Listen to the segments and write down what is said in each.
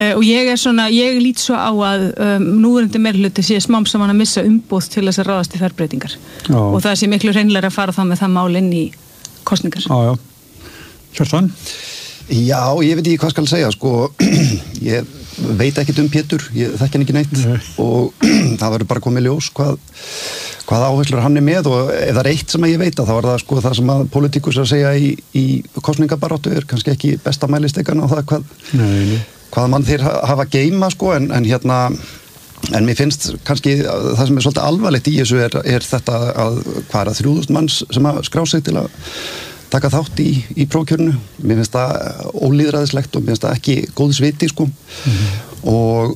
Og ég lít svo á að núverandi meirihluti sé smám saman að missa umboð til þess að ráðast í þær breytingar. Og það sé miklu hreinlegra að fara þá með það mál inn í kosningar. Já. Kjartan? Já, ég veit ekki hvað skal segja, sko. Ég veit ekkert Pétur, ég þekki hann ekki neitt. Og það verður bara komið ljós hvað áherslur hann með og ef það eitt sem ég veit þá það sko það sem að pólitíkus að segja í kosningabaráttu kannski ekki besta mælistikan á það hvað mann þeir hafa geima sko en en mér finnst kannski það sem svolítið alvarlegt í þessu þetta að hvað 3000 manns sem að skrá sig til að taka þátt í prófkjörinu. Mér finnst það ólýðræðislegt og mér finnst það ekki góðs viti sko og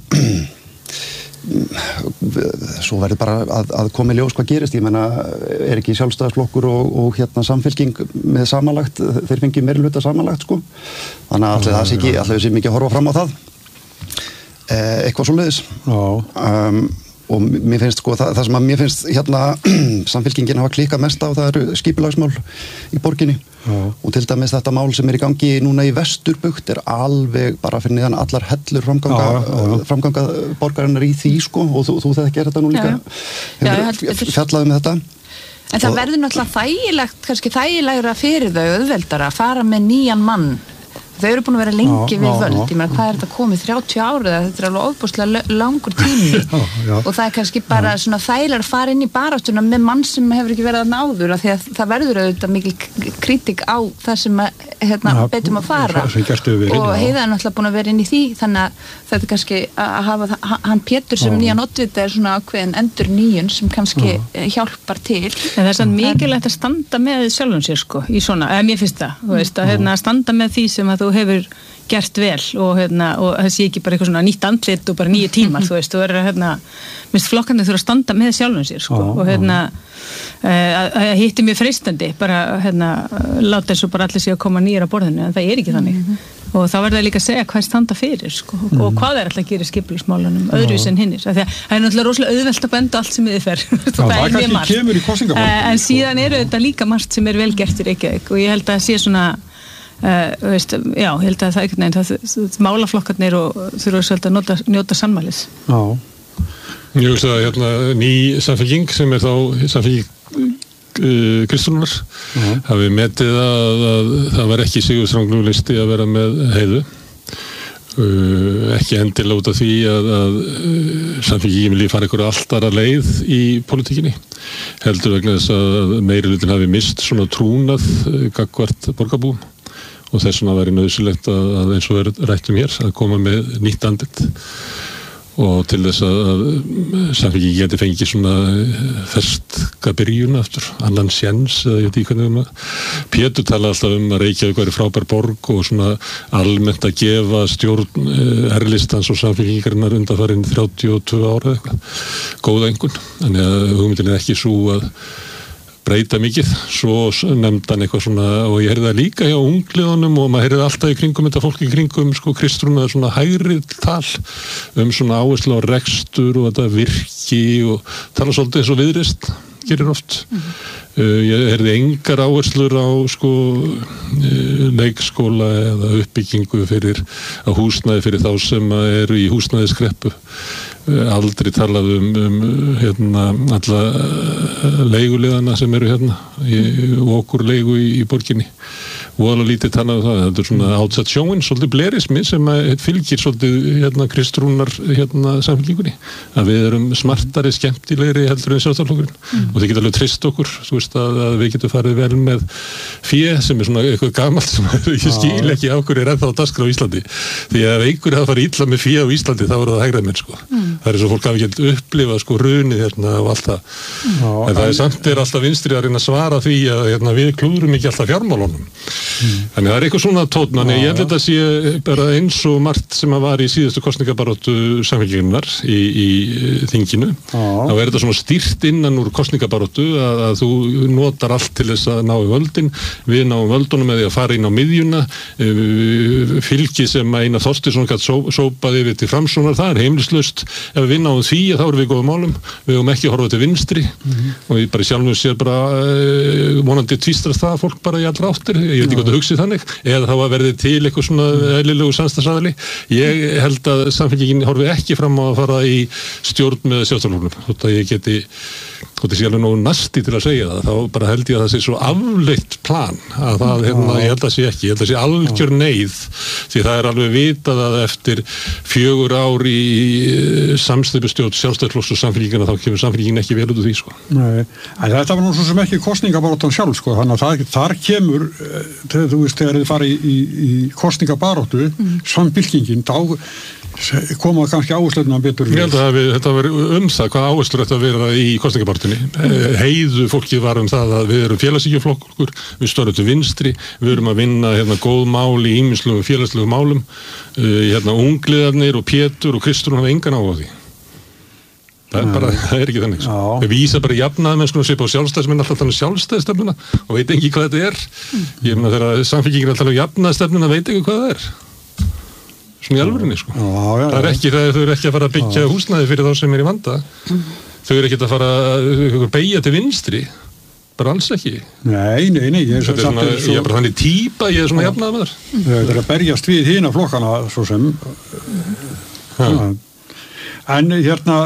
svo verður bara að koma í ljós hvað gerist. Ég meina, ekki Sjálfstæðisflokkur og Samfylking með samanlagt, þeir fengi meirihluta samanlagt sko. Þannig að það sé ekki, allavega sé mikið að horfa fram á það. Eitthvað svoleiðis. Og mér finnst sko, það sem að mér finnst Samfylkingin hafa klikkað mest á, það eru skipulagsmál í borginni. Og til dæmis þetta mál sem í gangi núna í Vesturbugt alveg bara fyrir neðan allar hellur framganga borgarinnar í því sko og þú þekkir þetta nú líka fjallaðu með þetta. En það verður náttúrulega þægilegt, kannski þægilegra fyrir þau auðveldara að fara með nýjan mann. Þau eru búin að vera lengi við völd. Ég meina, hvað þetta komið 30 árið? Þetta alveg ofboðslega langur tími. Og það kannski bara svona þægilegra að fara inn í baráttuna með mann sem hefur ekki verið að náður af því að það verður auðvitað mikil kritík á það sem betum að fara. Og Heiða er náttúrulega búin að vera inn í því þannig að þetta kannski að hafa hann Pétur sem nýjan oddvita svona ákveðin endur nýjun sem kannski hjálpar til. En það mikilvægt að standa með sjálfum sér sko í svona, mér finnst það, þú veist, að standa með því sem að þú hefur gert vel og það sé ekki bara eitthvað svona nýtt andlit og bara 9 tímar, þú veist, þú verður minnst flokkandi þurfa að standa með sjálfum sér sko og að hitti mjög freistandi bara láta eins og bara allir sé að koma nýjar á borðinu en það er ekki þannig og þá verður það líka að segja hvað standa fyrir sko og hvað alltaf að gera í skipulagsmálunum öðruvísi en hinnir, af því að það náttúrulega rosalega auðvelt að benda allt sem þið fer það er mjög margt en síðan eru þetta líka margt sem vel gert í Reykjavík og ég held að sé svona veist, já, ég held að það ekkert neginn málaflokkarnir og þurfa svolítið að njóta sannmælis. Já. Ég hugsa að ný Samfylking sem þá Samfylking Kristrúnar hafi metið að það var ekki sigurstranglulisti að vera með Heiðu. Ekki endilega út af því að Samfylkingin vilji fara einhverja allt aðra leið í pólitíkinni. Heldur vegna þess að meirihlutin hafi mist svona trúnað gagnvart borgarbúum. Og þess vegna væri nauðsynlegt að eins og rættum hér að koma með nýtt andlit og til þess að Samfylkingin geti fengið svona ferska byrjun aftur, annan séns eða ég veit ekki hvernig Pétur tala alltaf að Reykjavík væri frábær borg og svona almennt að gefa stjórn R-listans og Samfylkingarinnar undanfarin 32 ára eitthvað, góða einhvern þannig að hugmyndin er ekki svo að breyta mikið, svo nefndi hann eitthvað svona, og ég heyrði það líka hjá ungliðunum og maður heyrði alltaf í kringum þetta fólk í kringum, sko, Kristrúna svona hægri tal svona áherslu á rekstur og þetta virki og tala svolítið eins og Viðreisn gerir oft. Ég heyrði engar áherslur á sko leikskóla eða uppbyggingu fyrir húsnæði fyrir þá sem eru í húsnæðiskreppu. Aldrei talað alla leiguliðana sem eru og okkur leigu í borginni voðalega lítið talað það þetta er svona outside sjóin, svolítið blerismi sem fylgir svolítið Kristrúnar Samfylkingunni að við erum smartari, skemmtilegri heldur en Sjálfstæðisflokkurinn og þið geta alveg treyst okkur þú veist að við getum farið vel með fé sem er svona eitthvað gamalt sem ég skil ekki á hverju er ennþá á dagskrá á Íslandi því að ef einhverju hafa farið illa með fé á Íslandi þá eru það hægræðmenn sko það er svo fólk hafi ekki upplifað sko hrunið og allt það en það samt alltaf vinstri að reyna að svara því að við klúðrum ekki alltaf fjármálunum þannig það er eitthvað svona tónn en ég held þetta sé bara eins og margt sem að var í síðustu kosningabaráttu Samfylkingarinnar í þinginu þá er þetta svona stýrt innan úr kosningabaráttu að þú notar allt til þess að ná í völdin við náum völdunum með því að fara inn á miðjuna fylgi sem Einar Þorsteinsson gat sópaði við til Framsóknar það er heimilislaust ef við náum því þá erum við góðum málum við höfum ekki að horfa til vinstri og ég bara sjálfum sér bara vonandi tvístrast það fólk bara í allra áttir ég veit ekki hvort það hugsið þannig, eða þá að verði til eitthvað svona eðlilegu samstarfsaðili. Ég held að Samfylkingin horfi ekki fram á að fara í stjórn með Sjálfstæðisflokknum, þótt að ég geti þótt að sé alveg nógu nasti til að segja það, þá bara held ég að það sé svo afleitt plan að það, ég held að sé ekki, ég held að sé algjör neyð, því það er alveg vitað að eftir 4 ár í samsteypustjórn Sjálfstæðisflokks og Samfylkingina þá kemur Samfylkingin ekki vel út úr því, sko. Nei, en þetta var nú svo sem ekki kosningabaráttan sjálf, sko, þannig að þar kemur, þú veist, þegar þið fara í kosningabaráttu, Samfylkingin, þá koma kannski áherslurnar betur. Ég held að þetta var það hvað áherslur þetta að vera í kosningabaráttunni. Heiðu fólkið var það að við erum félagshyggjuflokkur, við störum til vinstri, við erum að vinna góð mál í ýmislegu félagslegu málum, ungliðarnir og Pétur og Kristrún hafa engan áhuga á því. Það er ekki þannig. Við vísa bara jafnaðarmennsku og svipa á sjálfstæðismenn alltaf þannig sjálfstæðisstefnuna og veit ekki hvað þetta er. Ég meina þegar Samfylkingin er að tala um jafnaðarstefnuna veit ekki hvað það er. Svona í alvörinni, sko. Það er ekki, þau eru ekki að fara að byggja húsnæði fyrir þá sem er í vanda. Þau eru ekki að fara að beygja til vinstri. Bara alls ekki. Nei. Ég er bara þannig típa, ég er svona jafnaðarmaður. Þau eru að berjast við hina flokkana, svo sem. En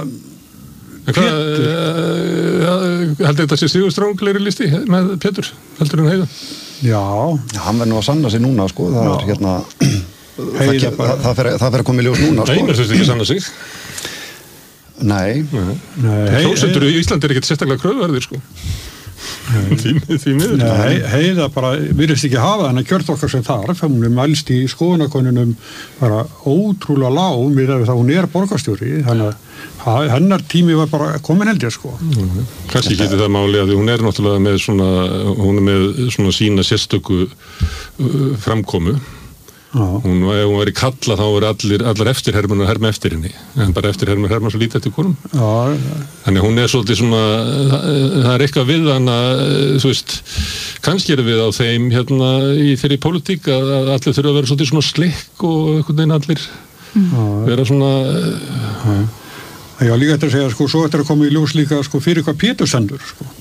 heldur þetta sé sigurstranglegri listi með Pétur, heldur en Heiða? Já, hann verður nú að sanna sig núna, sko. Það er það fer að koma í ljós núna, sko. Einar þurfti ekki að sanna sig. Nei. Kjósendur í Íslandi er ekkert sérstaklega kröfuharðir, sko. Því miður. Nei, Heiða bara virðist ekki hafa þennan kjört okkar sem þarf. Hún er mælst í skoðanakönnunum bara ótrúlega lág með það hún er borgarstjóri, þannig að hennar tími var bara komin held ég, sko. Kannski getur það máli að hún er náttúrulega með svona sína sérstöku framkomu. Hún var í kalla, þá voru allar eftirhermur að herma eftir henni, en bara eftirhermur herma svo lítið eftir konum. Þannig hún er svolítið svona, það er eitthvað við hana, þú veist, kannski er við á þeim í þeirri pólitík að allir þurfa að vera svolítið svona slikk og einhvern veginn allir vera svona. Já, líka eftir að segja, sko, svo eftir að koma í ljós líka, sko, fyrir hvað Pétur sendur, sko.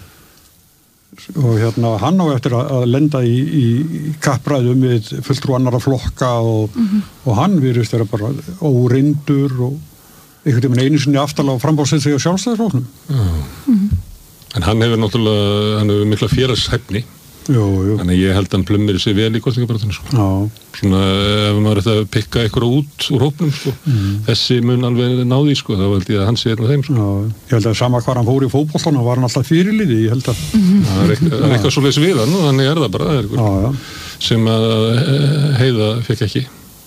Og hann á eftir að lenda í kappræðum við fulltrú annara flokka og hann virðist vera bara óreyndur og einhvern veginn einu sinni aftalega á frambáðsins sig á sjálfstæðisflokknum. En hann hefur mikla félagshæfni. Jú. Þannig ég held að hann plumir sér vel í kosningabaráttunni, sko. Svona ef maður ætti að pikka eitthvað út úr hópnum, sko. Þessi mun alveg náði, sko, þá held ég að hann sé einn af þeim, sko. Ég held að sama hvar hann fór í fótboltana var hann alltaf fyrirliði, ég held að. Það er eitthvað svoleiðis við hann og þannig er það bara, það er eitthvað sem að Heiða fekk ekki.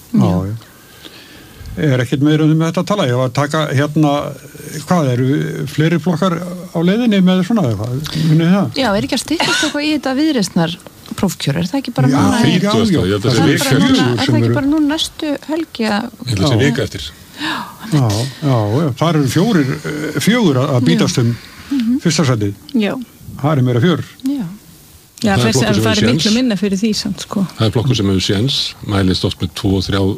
Er ekkert meira um þetta að tala. Ég var að taka hvað eru fleiri flokkar á leiðinni með svona eitthvað? Já, er ekki að styttast eitthvað í þetta viðreisnar prófkjör? Er það ekki bara núna? Já, 30. Ég held að það sé vika eftir. Er það ekki bara núna næstu helgi að... Ég held að það sé vika eftir. Já, það eru fjögur að bítast fyrsta sætið. Já. Það er meira 4. Já, það er miklu minna fyrir því samt, sko. Það er flokkur sem hefur séns, mælist oft með 2 og 3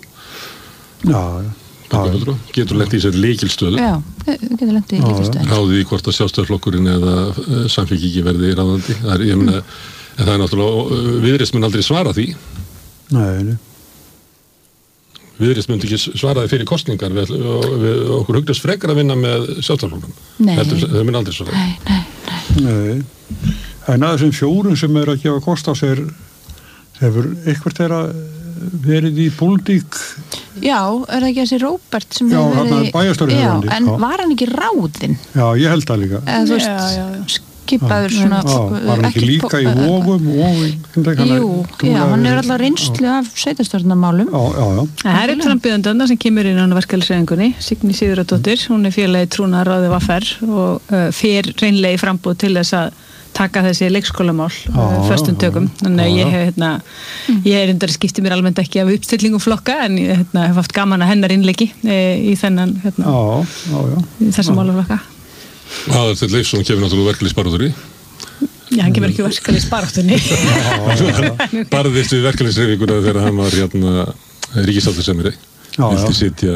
getur lent í sér lykilstöðu. Já, getur lent í lykilstöðu. Ráðið í hvort að Sjálfstæðisflokkurinn eða Samfylkingin verði ráðandi. En það er náttúrulega, Viðreisn mun aldrei svara því. Nei. Viðreisn mun ekki svara því fyrir kosningar við okkur hugnast frekar að vinna með Sjálfstæðisflokknum. Nei. Það mun aldrei svara. Nei. En að þessum 4 sem er að gefa kost á sér hefur eitthvað þeirra verið í pólitík. Já, er það ekki þessi Róbert sem hefur verið bæjarstjórinn. En var hann ekki ráðinn? Já, ég held það líka. Eða þú veist, skipaður svona... Var hann ekki líka í Vogum? Jú, hann hefur alltaf reynslu af sveitarstjórnarmálum. Já. Það er frambjóðandana sem kemur inn á verkalýðshreyfingunni, Signý Sigurðardóttir, hún er félagi trúnaðarráði VR og fer reynlega í frambúð til þess að taka þessi leikskólamál föstum tökum. Þannig að ég er undar að skipti mér almennt ekki af uppstillingum flokka en ég hef haft gaman að hennar innleiki í þennan í þessum málaflokka. Aðalsteinn Leifsson kemur náttúrulega verkalýðsbaráttunni. Já, hann kemur ekki verkalýðsbaráttunni. Barðist við verkalýðshreyfinguna þegar hann var ríkissáttasemjari. vildi sitja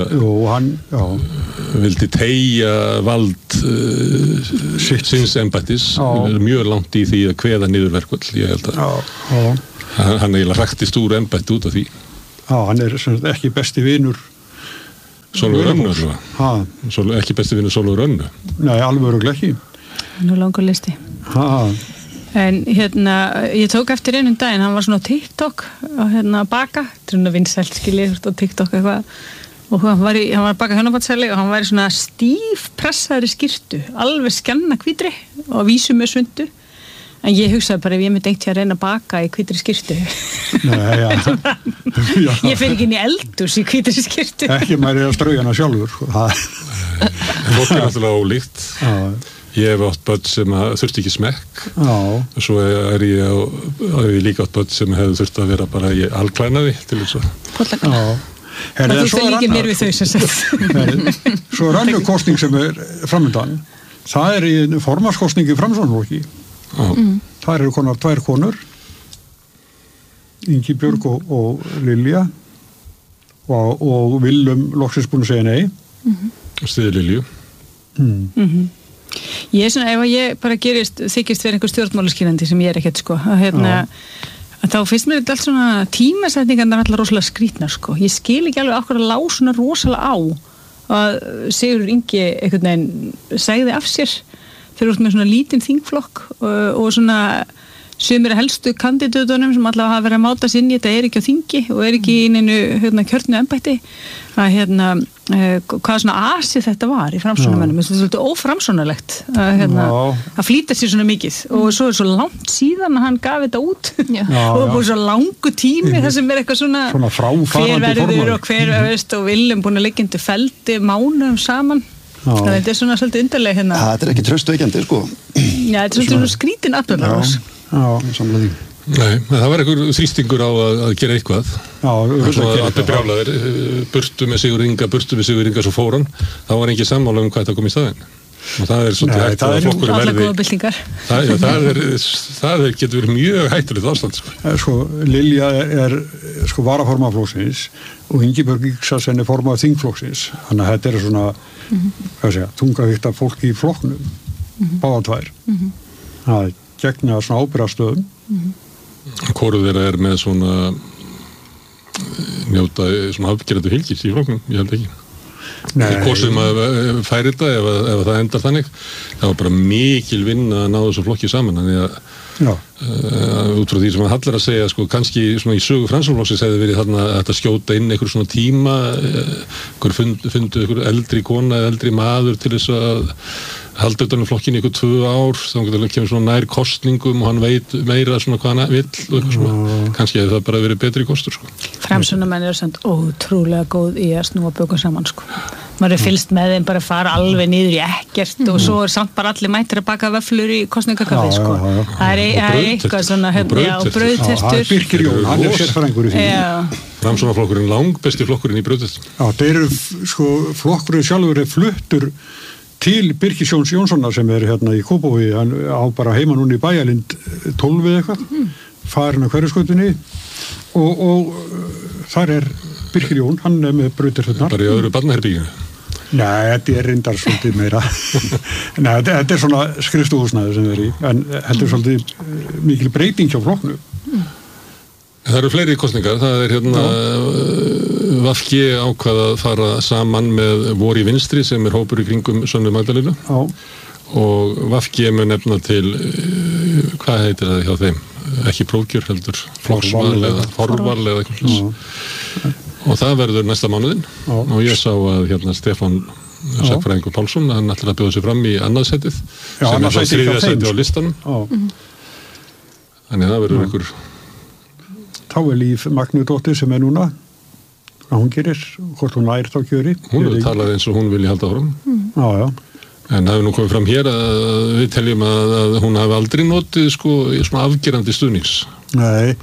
vildi teygja vald síns embættis mjög langt í því að kveða niður verkföll, ég held að hann eiginlega hraktist úr embætti út af því. Hann ekki besti vinur Sólveig Rönnu ekki besti vinur Sólveig Rönnu. Nei, alveg örugglega ekki. Nú langur listi. En ég tók eftir einum daginn, hann var svona á TikTok og baka, svona vinsælt skiljið á TikTok eitthvað og hann var að baka hjónabandsæli og hann var í svona stíf pressaðri skyrtu, alveg skjanna hvítri og vísu með svundu. En ég hugsaði bara ef ég myndi að reyna að baka í hvítri skyrtu. Nei, Ég fer ekki inn í eldhús í hvítri skyrtu. Ekki maður að strauja hana sjálfur. Fólk náttúrulega ólíkt. Ég hef átt börn sem þurfti ekki smekk og svo ég líka átt börn sem hefði þurft að vera bara í alklænaði til þess að Það þurfti að líka mér við þau sem sett. Svo er önnur kosning sem framöndan. Það í formannskosning í Framsóknarflokki. Það eru konar 2 konur Ingibjörg og Lilja og Willum loksins búin að segja nei. Stiði Lilju. Ég svona, ef ég bara þykist vera einhver stjórnmálaskýrandi sem ég ekkert sko, þá finnst mér þetta allt svona tímasetningarnar allar rosalega skrýtnar sko. Ég skil ekki alveg okkur að lá svona rosalega á að Sigurður Ingi einhvern veginn segði af sér fyrir út með svona lítinn þingflokk og svona sumir helstu kandidatunum sem allavega hafa verið að máta sinni, þetta ekki á þingi og ekki í einu kjörnu embætti að hvað svona asið þetta var í framsóknarmönnum, þetta er svolítið óframsóknarlegt að flýta sér svona mikið og svo svo langt síðan að hann gaf þetta út og búið svo langu tími það sem eitthvað svona hver verður og hver og Willum búin að liggja undir feldi mánuðum saman. Þetta er svona svolítið undarleg Þetta er ekki traustveikjandi sko. Já, þetta er svolítið skrítin atburðarás. Samlega því. Nei, það var einhver þrýstingur á að gera eitthvað. Allir brjálaðir, burtu með Sigurð Inga svo fór hann, þá var engin sammála hvað þetta kom í staðinn. Og það er svolítið hægt að flokkurinn verði. Alla góða byltingar. Það getur verið mjög hættulegt ástand. Sko, Lilja sko varaformaður flokksins og Ingibjörg Yggdrason formaður þingflokksins. Þannig að þetta svona, tungavíkta fólki í flokknum, báðar tvær. Það gegna svona ábyrgðarstöðum. Hvoruð þeirra með svona njóta svona afgerandi fylgis í flokknum, ég held ekki. Hvort sem að færi þetta ef það endar þannig það var bara mikil vinna að ná þessu flokki saman þannig að út frá því sem hann hallar að segja sko, kannski svona í sögu Framsóknarflokksins hefði verið þarna að skjóta inn einhver svona tíma fundu einhver eldri kona eða eldri maður til þess að halda utan flokkin í einhver 2 ár þá kemur svona nær kostningum og hann veit meira svona hvað hann vill og eitthvað svona kannski hefði það bara verið betri kostur sko. Framsóknarmenn eru samt ótrúlega góð í að snúa bökum saman sko. Maður fylgst með þeim bara fara alveg niður í ekkert og svo samt bara allir mættir að baka vöfflur í kostningakaffi sko. Það er eitthvað svona brauðtertur. Það Birkir Jón, hann sérfræðingur í því. Framsóknarflokkurinn langbesti flokkurinn í brauðtertur. Já, þeir eru sko flokkurinn sjálfur fluttur til Birkis Jóns Jónssonar sem hérna í Kópavogi, hann á bara heima núna í Bæjalind 12 eða eitthvað, farin að Hverfisgötunni og þar Birkir Jón, hann með brautarhurnar. Bara í öðru barnaherbygginu? Nei, þetta reyndar svolítið meira. Nei, þetta svona skrifstofuhúsnæði sem í, en þetta svolítið mikil breyting hjá flokknu. Það eru fleiri kosningar, það hérna VG ákvað að fara saman með Vor í vinstri sem hópur í kringum Sönnu Magdalenu og VG mun nefna til hvað heitir það hjá þeim? Ekki prófkjör heldur, flokksval eða forval eða eitthvað og það verður næsta mánuðinn og ég sá að hérna Stefán Sagnfræðingur Pálsson, hann ætlar að bjóða sig fram í annað setið sem þá 3. setið á listanum þannig það verður einhver Þá Líf Magnúsdóttir sem núna hvað hún gerir, hvort hún nær þá kjöri. Hún hefur talað eins og hún vilji halda áfram. Já. En það hefur nú komið fram hér að við teljum að hún hafi aldrei notið sko svona afgerandi stuðnings. Nei,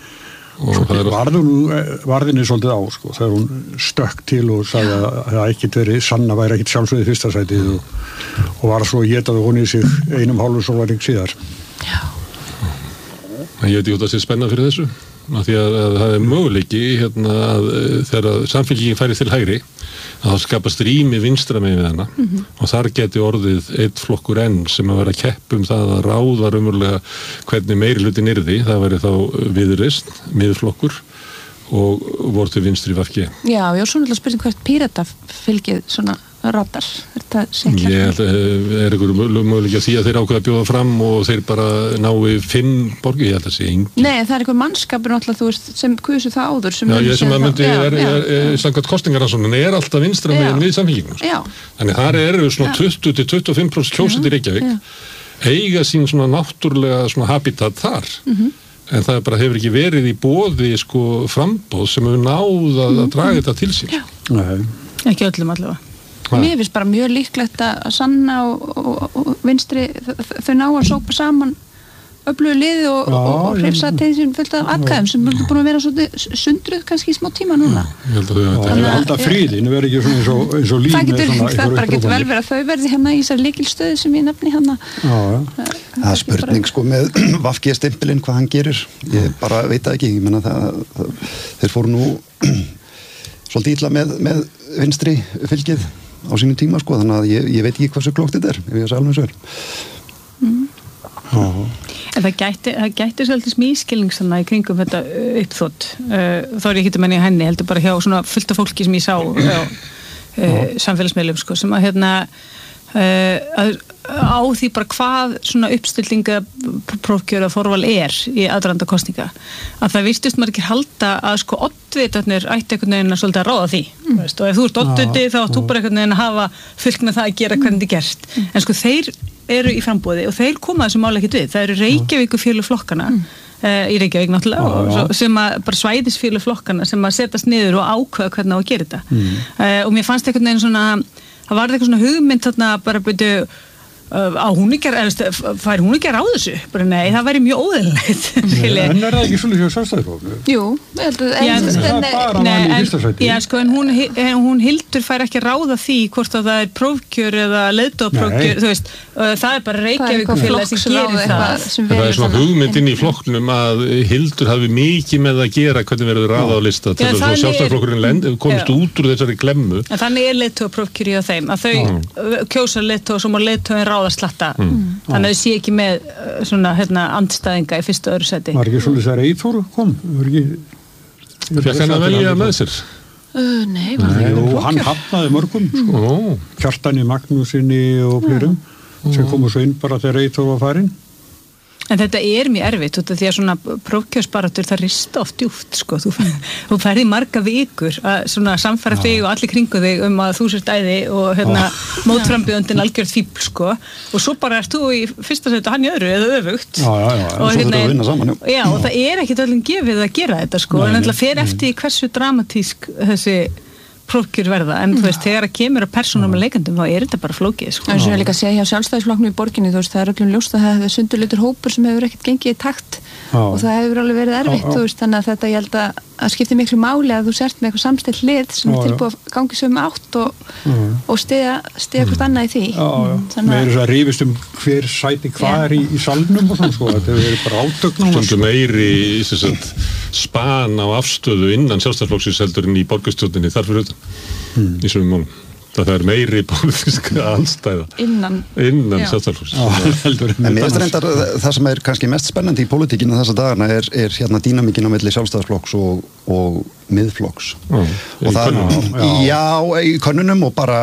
varðinni svolítið á sko, þegar hún stökk til og sagði að það ekkert verið sanna væri ekkert sjálfsögði fyrsta sætið og var svo étaði hún í sig 1,5 sólarhring síðar. Já. Ég veit ekki hvort það sé spennað fyrir þessu. af því að það möguleiki að þegar samfélkingin færi til hægri að það skapast rými vinstra megin við hana og þar geti orðið einn flokkur enn sem að vera að keppa það að ráða raunverulega hvernig meiri hlutin yrði, það væri þá Viðreisn, miðflokkur og voru til vinstri VG. Já, ég var svona alltaf að spyrja hvert Pírata fylgið svona ratar. Ég held að einhver möguleiki að því að þeir ákveða að bjóða fram og þeir bara nái 5 borgir, ég held að sé engin. Nei, það einhver mannskapur náttúrulega, þú veist, sem kusu það áður. Já, ég sem að myndi samkvæmt kostingarannsókninni allt vinstra megin við samfélkinguna. Já. Þannig þar eru svona 20-25% kjósendur í Reykjavík eiga sín svona náttúrulega svona habitat þar. En það bara hefur ekki verið í boði frambóð sem hefur náð að draga þetta til sín. Nei. Ekki öllum allavega. Mér finnst bara mjög líklegt að Sanna og vinstri þau ná að sópa saman öflugu liði og hrifsa til sín fullt af atkvæðum sem er búin að vera svolítið sundruð kannski í smá tíma núna. Það er alltaf fríðin, verður ekki svona eins og líf það bara getur vel verið að þau verði hérna í þessar lykilstöðu sem ég nefni hérna. Það er spurning með VG-stimpilinn hvað hann gerir. Ég bara veit það ekki, ég menna þeir fóru nú svolítið illa með vinstri fylgið á sínum tíma þannig að ég veit ekki hversu klókt þetta ef ég alveg sver. En það gæti svolítið smískilnings í kringum þetta uppþótt. Þá er ég ekki að menna í henni, heldur bara hjá svona fullt af fólki sem ég sá á samfélagsmiðlum sem að á því bara hvað svona uppstillinga prófkjöra forval í aðdraganda kosninga að það vistust maður ekki halda að oddvitarnir ætti einhvern veginn að svolítið að ráða því og ef þú ert oddviti þá átt þú bara einhvern veginn að hafa fylgt með það að gera hvernig þetta gert en þeir eru í framboði og þeir koma þessu máli ekkert við, það eru Reykjavíkurfélög flokkana í Reykjavík náttúrulega sem að bara svæðisfélög flokkana sem að setjast niður og ákveða hvernig á að gera þetta og mér fannst einhvern veginn svona það var eitthvað svona hugmynd þarna bara byrju á hún ekki fær hún ekki að ráða þessu bara nei, það væri mjög óðurlegt en það ekki svolítið hjá Sjálfstæðisflokki? Jú, en hún Hildur fær ekki að ráða því hvort að það er prófkjör eða leiðtogaprófkjör þú veist, það er bara Reykjavíkurfélag sem gerir það það er svona hugmyndin í flokknum að Hildur hafi mikið með að gera hvernig verður ráða á lista til þess að Sjálfstæðisflokkurinn komist út úr þessari glemmu en þannig er leiðtogaprófkjör í þeim að þau kjósa leiðtog sem á leiðtogin slatta. Þannig að þau sé ekki með svona andstæðinga í fyrstu og öðru seti. Var ekki svolítið þegar Eyþór kom? Fekk hann að velja með sér? Nei, hann hafnaði mörgum Kjartani Magnúsinni og fleirum sem komu svo inn bara þegar Eyþór var farinn. En þetta er mjög erfitt út af því að svona prófkjörsbaratur það rista oft djúpt þú ferði marga vikur að svona samfæra þig og allir kringu þig að þú sért æði og mótframbjóðandinn algjörð fíbl og svo bara ert þú í fyrsta seti og hann í öðru eða öfugt og það er ekkert öllum gefið að gera þetta en það fer eftir hversu dramatísk þessi prófkjör verða, en þú veist, þegar það kemur að persónum með leikandum, þá er þetta bara flókið En svo er líka að segja hjá Sjálfstæðisflokknum í borginni, þú veist, það er öllum ljóst að það hefur sundurlutur hópur sem hefur ekkert gengið í takt og það hefur alveg verið erfitt, þú veist, þannig að þetta ég held að skipti miklu máli að þú sért með eitthvað samstillt lið sem er tilbúið að gangi sömu átt og stiga hvort annað í því. Við erum svo að rífist hver sæti hvað í salnum og svona, þetta hefur verið bara átöknum. Stundum meiri span á afstöðu innan Sjálfstæðisflokksins heldur en í borgarstjórninni þar fyrir utan í svonum málum. Það er meiri pólitíska andstæða innan Sjálfstæðisflokksins. En mér finnst reyndar það sem er kannski mest spennandi í pólitíkinu þessa dagana er dýnamíkin á milli Sjálfstæðisflokks og miðflokks. Og það í könnunum og bara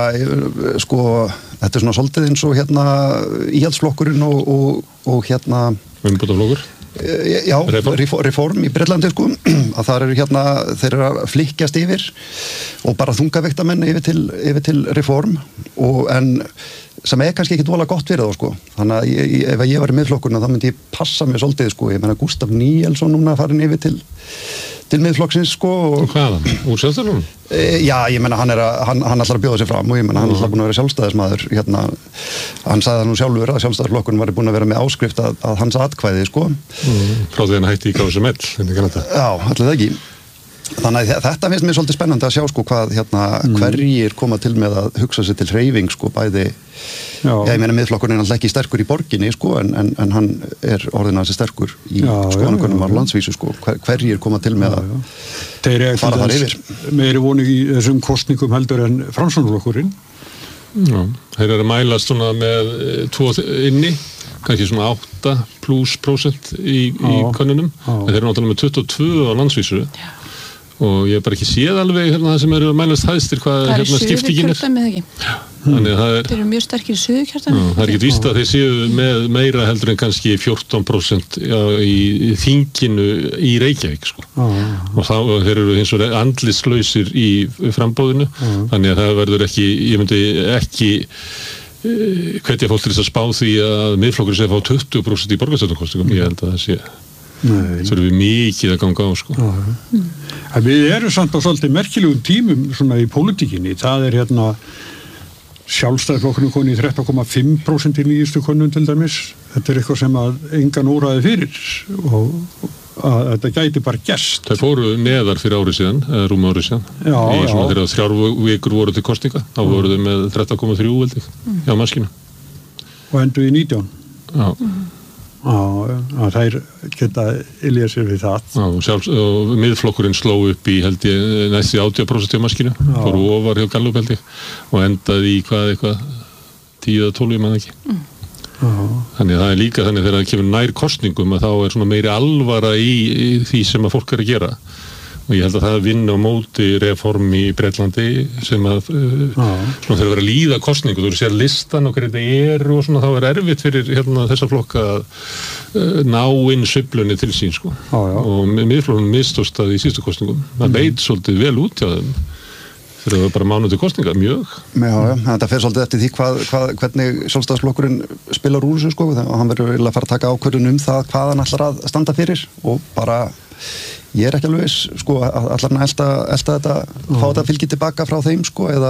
þetta er svona svolítið eins og íhaldsflokkurinn og umbótaflokkur. Já, reform í Bretlandi að það eru þeir eru að flykkjast yfir og bara þungavektamenn yfir til reform en sem er kannski ekki voðalega gott fyrir þá þannig að ef ég var í miðflokkurna þá myndi ég passa mig svolítið ég meina Gústaf Níelsson núna farin yfir til miðflokksins og hvaðan? Úr Sjálfstæðisflokknum? Já, ég meina hann ætlar að bjóða sig fram og ég meina hann ætlar búin að vera sjálfstæðismaður hann sagði það nú sjálfur að Sjálfstæðisflokkurinn var búin að vera með áskrift að hans atkvæði frá því hann hætti í KSML Já, allir það ekki Þannig að þetta finnst mér svolítið spennandi að sjá sko hvað hverjir koma til með að hugsa sér til hreyfing sko bæði ég meina Miðflokkurinn er alltaf ekki sterkur í borginni sko en hann orðinn að sé sterkur í skoðanakönnum á landsvísu sko hverjir koma til með að fara þar yfir. Meiri voni í þessum kosningum heldur en Framsóknarflokkurinn. Já, þeir eru að mælast svona með 2 inni, kannski svona 8+% í könnunum, en þeir eru náttúrulega með 22 á landsvísu. Og ég bara ekki séð alveg það sem eru að mælast hæstir hvað skiptingin er. Þannig að þeir eru mjög sterkir í Suðurkjördæmi. Það er ekki víst að þeir séu með meira heldur en kannski 14% í þinginu í Reykjavík sko. Og þá þeir eru eins og andlislausir í frambóðinu. Þannig að það verður ekki, ég myndi ekki hvetja fólk til þess að spá því að Miðflokkurinn sé að fá 20% í borgarstjórnarkosningum. Ég held að það sé þurfum við mikið að ganga á sko. Við erum samt á svolítið merkilegum tímum svona í pólitíkinni. Það er Sjálfstæðisflokkurinn kom í 13,5% í nýjustu könnun til dæmis. Þetta er eitthvað sem að engan óraði fyrir og að þetta gæti bara gerst. Þau fóru neðar fyrir árið síðan, eða rúma árið síðan. Í svona þegar 3 vikur voru til kosninga, þá voru þau með 13,3 held ég, hjá maskinu. Og endur í 19. Já. Að þær geta ylja sér við það. Og Miðflokkurinn sló upp í held ég næst í 80% hjá maskinu, fóru ofar hjá Gallup held ég og endaði í eitthvað 10 eða 12 mann ekki. Þannig að það er líka þannig þegar það kemur nær kosningum að þá er svona meiri alvara í því sem að fólk er að gera. Og ég held að það vinna á móti reform í Bretlandi sem að svona þegar vera að líða kosningu, þú sér listan og hverju þetta er og svona þá er erfitt fyrir þessa flokka að ná inn sveiflunni til sín sko. Og Miðflokkurinn mistókst það í síðustu kosningum. Það leit svolítið vel út hjá þeim þegar það var bara mánuð til kosninga, mjög. Já, þetta fer svolítið eftir því hvernig Sjálfstæðisflokkurinn spilar úr þessu sko, og hann verður að fara að taka ákvörðun það hvað hann ætlar að standa fyrir og bara ég er ekki alveg viss, sko, allar hann elta þetta, fá þetta fylgi tilbaka frá þeim, sko, eða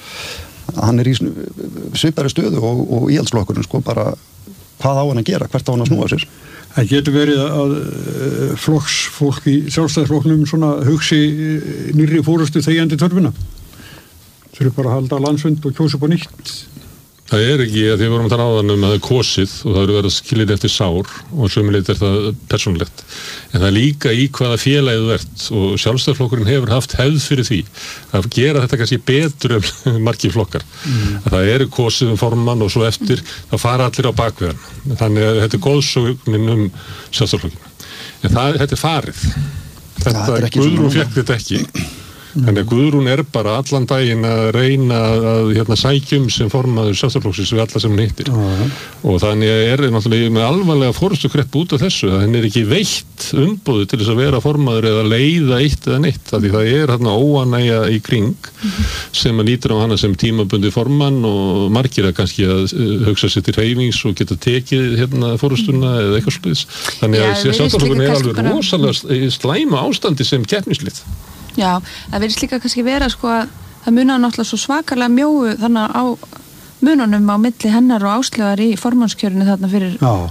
hann er í svipari stöðu og íhaldsflokkurinn, sko, bara hvað á hann að gera, hvert á hann að snúa sér. Það getur verið að flokksfólk í Sjálfstæðisflokknum svona hugsi nýrri fórustu þegjandi törfuna. Þau eru bara að halda landsfund og kjósa upp á nýtt. Það er ekki að því við vorum að tala áðan að það er kosið og það eru verið að skilja eftir sár og sömuleitt er það persónulegt. En það er líka í hvaða félagið þú ert og Sjálfstæðisflokkurinn hefur haft hefð fyrir því að gera þetta kannski betur en margir flokkar. Að það eru kosið formann og svo eftir það fara allir á bakveðan. Þannig að þetta er góðsögnin Sjálfstæðisflokkinn. En þetta er farið. Þetta Guðrún fékk þetta ekki. Þannig að Guðrún er bara allan daginn að reyna að sækjum sem formaður Sjálfstæðisflokksins við alla sem hún hittir. Og þannig er náttúrulega með alvarlega forystukreppu út af þessu að henni er ekki veitt umboðu til þess að vera formaður eða leiða eitt eða neitt. Því það er óánægja í kring sem að lítur á hana sem tímabundi formann og margir að kannski að hugsa sér til hreyfings og geta tekið forystuna eða eitthvað slúðis. Þannig að Sjálfstæðisflokkurinn er alveg rosalega slæma ástandi sem keppnislið. Já, það verðist líka kannski vera sko að það munar náttúrulega svo svakalega mjóu þannig á mununum á milli hennar og Áslaugar í formannskjörinu þarna fyrir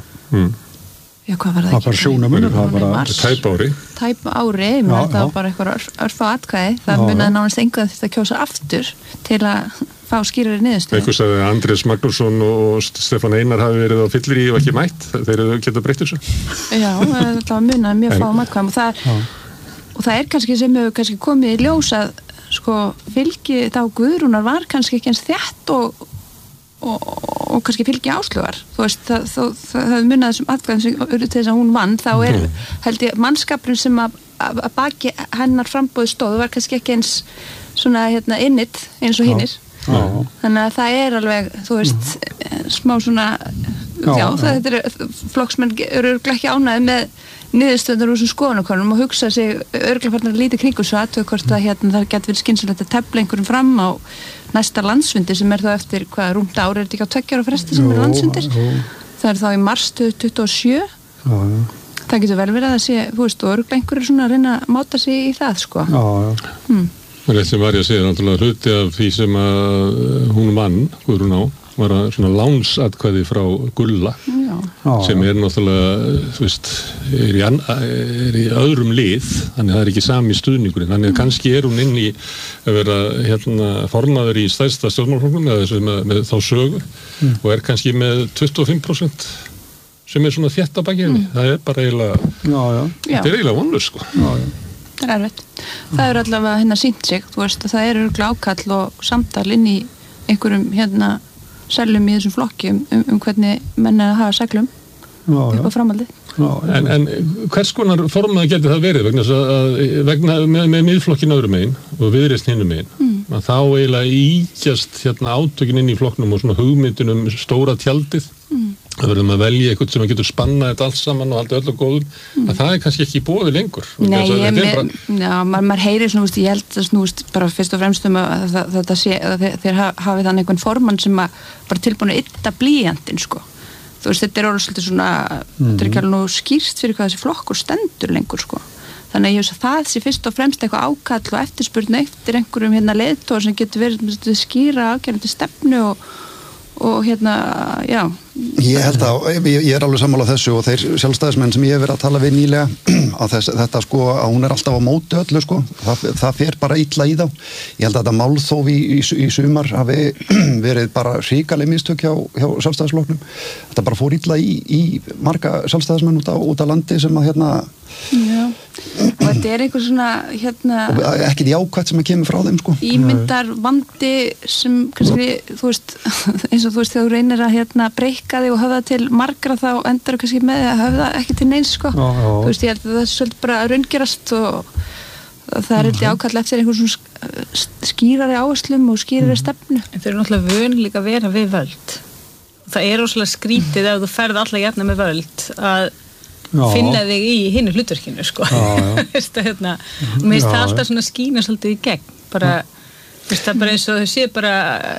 Já, hvað var það ekki? Það var bara sjónamunur, það var bara tæp ári. Tæp ári, það var bara eitthvað örfá atkvæði, það munaði nánast engu að þetta kjósa aftur til að fá skýrari niðurstöðu. Einhvers að Andrés Magnússon og Stefán Einar hafi verið á fyllir í og ekki mætt, þeir geta breytt þessu. Já, það munaði mjög fáum atkvæðum og það er kannski sem hefur kannski komið í ljós að sko fylgi þá Guðrúnar var kannski ekki eins þétt og kannski fylgi Áslaugar. Þú veist, það munað þessum atkvæðum sem eru til þess að hún vann, þá er held ég mannskapurinn sem að baki hennar frambóði stóð var kannski ekki eins svona innit eins og hinnir. Þannig að það er alveg, þú veist, smá svona þetta er flokksmenn eru ekki ánægðir með niðurstöðunar úr þessum skoðanakönnunum og hugsa sig örugglega farnir að líta kringum svo aðtöku hvort að það geti verið skynsamlegt að tefla einhverjum fram á næsta landsfundi sem er þá eftir rúmt ári, er þetta ekki á 2 ára fresti sem er landsfundir? Það er þá í mars 2027. Það getur vel verið að sé, þú veist, og örugglega einhverjir svona að reyna að máta sig í það, sko. Rétt sem Marja segir, náttúrulega hluti af því sem að hún vann, Guðrún á, var að svona lánsatkvæði frá Gulla. sem náttúrulega, þú veist, er í öðrum lið, þannig að það ekki sami stuðningurinn, þannig að kannski hún inn í að vera formaður í stærsta stjórnmálaflokknum eða þessu með þá sögu og kannski með 25% sem svona þétt á baki henni. Það bara eiginlega, þetta eiginlega vonlaust, sko. Það erfitt. Það allavega sýnt sig, þú veist, að það örugglega ákall og samtal inn í einhverjum seglum í þessum flokki hvernig menn að hafa seglum upp á framhaldi. En hvers konar formaður geti það verið vegna með miðflokkin öðrum megin og Viðreisn hinum megin að þá eiginlega íkjast átökin inn í flokknum og svona hugmyndin stóra tjaldið að verðum að velja eitthvað sem getur spannað þetta allt saman og halda öllu góðum að það kannski ekki í boði lengur. Maður heyrir svona, ég held að snúst bara fyrst og fremst að þetta sé að þeir hafi þannig einhvern formann sem bara tilbúin að ytta blýjantinn, sko. Þú veist, þetta orðið svolítið svona þetta ekki alveg nú skýrt fyrir hvað þessi flokkur stendur lengur, sko. Þannig að ég veist að það sé fyrst og fremst eitthvað ákall og eftirspurn eftir einhverjum leiðtogar sem getur verið skýra afgerandi stefnu og já. Ég held að, ég alveg sammála þessu og þeir sjálfstæðismenn sem ég hef verið að tala við nýlega að þetta sko, að hún alltaf á móti öllu, sko, það fer bara illa í þá. Ég held að þetta málþóf í sumar hafi verið bara hrikaleg mistök hjá sjálfstæðisflokknum. Þetta bara fór illa í marga sjálfstæðismenn út á landi sem að Já, og þetta einhver svona og ekkert jákvætt sem að kemur frá þeim, sko. Ímyndar vandi sem kannski, þú veist, eins og þú veist þegar þú reynir að breikka þig og höfða til margra þá endar þú kannski með að höfða ekki til neins, sko. Þú veist, ég held að það er svolítið bara að raungerast og það eitthvað ákall eftir einhver svona skýrari áherslum og skýrari stefnu. En þau eru náttúrulega vön líka að vera við völd. Það er óslega skrítið ef þú ferð alla jafna með völd að finna þig í hinu hlutverkinu, sko. Mér finnst það alltaf svona skína svolítið í gegn, bara það er bara eins og þau sé bara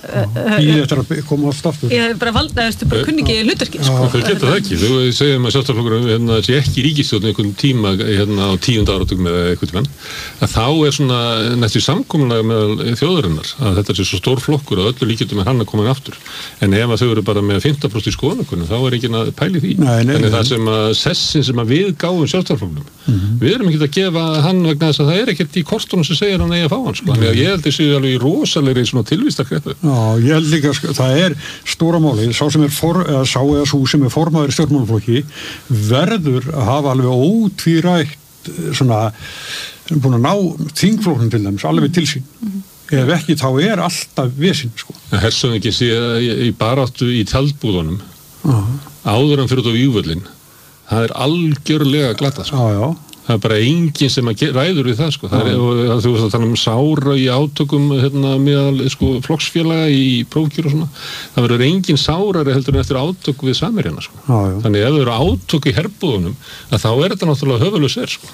ég eftir að koma á staftur bara valda, bara kunni ekki hlutverkinu, sko. Þau geta það ekki, þau segjum að sjálfstæðisflokkurinn sé ekki í ríkisstjórn einhvern tíma á 10. áratugum eða eitthvað tímann, að þá svona næstu samkomulag með þjóðarinnar að þetta sé svo stór flokkur að öllu líkjum hann að koma inn aftur, en ef að þau eru bara með 15% í skoðanakönnun, þá ekki að pæli því. Þannig það sem að sessin sem að við gáum sjálfstæðisflokknum, við erum ekki að gefa hann vegna þess að það ekkert í kortunum sem segir hann eigi að fá hann, sko. Þannig að ég held þessi alveg rosalegri svona tilvístarkreppu. Já, ég held líka, það stóra máli, sá sem sú sem formaður í stjórnmálaflokki verður að hafa alveg ótvírætt svona, búin að ná þingflokknum til dæmis, alveg til sín. Ef ekki, þá alltaf vesinn, sko. Hershöfðingi sé í baráttu í tjaldbúðunum áður en fyrir út á vígvöllin, það algjörlega glatað, sko. Já. Það bara enginn sem ræður við það, sko. Það þú veist að tala sára í átökum meðal, sko, flokksfélaga í prófkjör og svona. Það verður enginn sárari heldur en eftir átök við Samherjana, sko. Þannig ef það eru átök í herbúðunum, að þá þetta náttúrulega höfuðlaus sko.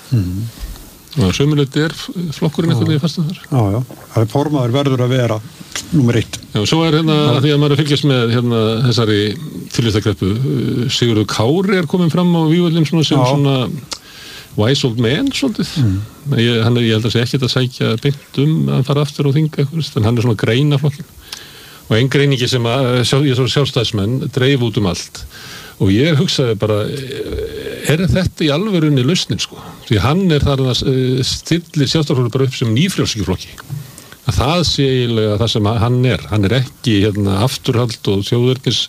Og sömuleyti flokkurinn eitthvað í fastum þar. Já. Það formaður verður að vera númer 1. Já, svo því að maður fylgjast með þessari tilvistarkreppu. Sigurður Kári komin fram á vígvöllin sem svona wise old man, svolítið. Ég held að sé ekkert að sækja beint að fara aftur og þinga eitthvað, en hann svona greina flokkin. Og einn greiningi sem sjálfstæðismenn dreif út allt. Og ég hugsaði bara, þetta í alvörunni lausnin, sko? Því hann þar að stillir sjálfstæðisflokkur bara upp sem nýfrjálshyggjuflokki. Að það sé eiginlega það sem hann er ekki afturhald og þjóðernis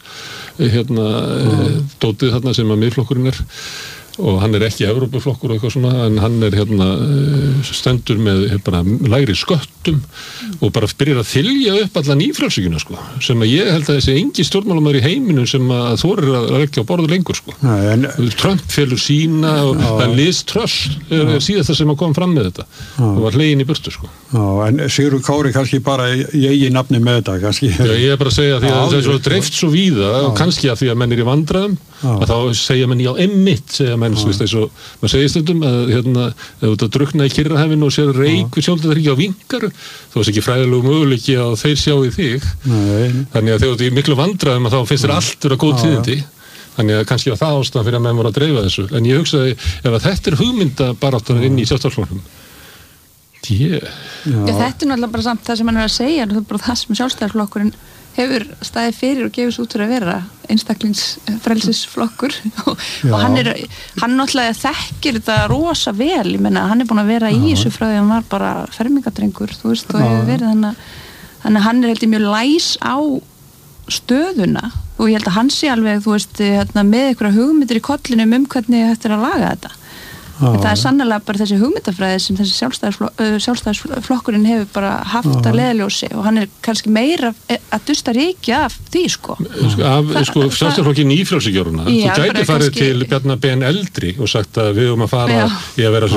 dótið þarna sem að miðflokkurinn og hann ekki Evrópuflokkur og eitthvað svona, en hann stendur með bara lægri sköttum og bara byrjar að þylja upp alla nýfrjálshyggjuna, sko, sem að ég held að þessi engi stjórnmálamaður í heiminum sem að þorir að leggja á borðu lengur, sko. Trump felur sína og það Liz Truss síðasta sem að koma fram með þetta og var hlegin í burtu, sko. En Sigurður Kári kannski bara í eigin nafni með þetta, kannski. Já, ég bara að segja því að það svo dreift svo víða og kannski að því að menn í vandræðum að þá segja menn segja menn, þú veist, eins og maður segir stundum að ef þú drukna í Kyrrahafinu og sér reykur sjálfstæðisríki á vingar þá ekki fræðilegu möguleiki að þeir sjá í þig. Þannig að þegar þú ert í miklu vandræðum að þá finnst þér allt vera góð tíðindi. Þannig að kannski var það ástæðan fyrir að menn voru að dreifa þessu. En ég hugsaði, ef að þetta hugmyndabaráttan inn í sjálfstæðisflokknum, Já, þetta náttúrulega bara samt það sem hann að segja, það er bara það sem Sjálfstæðisflokkurinn hefur staðið fyrir og gefur svo út fyrir að vera einstaklingsfrelsisflokkur og hann náttúrulega þekkir þetta rosa vel, ég menna hann búin að vera í þessu frá því hann var bara fermingadrengur, þú veist, og hefur verið þannig að hann held ég mjög læs á stöðuna og ég held að hann sé alveg, þú veist, með einhverja hugmyndir í kollinum hvernig þetta að laga þetta. Það er sannlega bara þessi hugmyndafræði sem þessi sjálfstæðisflokkurinn hefur bara haft að leiðaljósi og hann kannski meira að dusta ríkja af því, sko. Sjálfstæðisflokkin í frjálsíkjöruna. Þú gæti farið til Bjarna Ben Eldri og sagt að við höfum að fara í að vera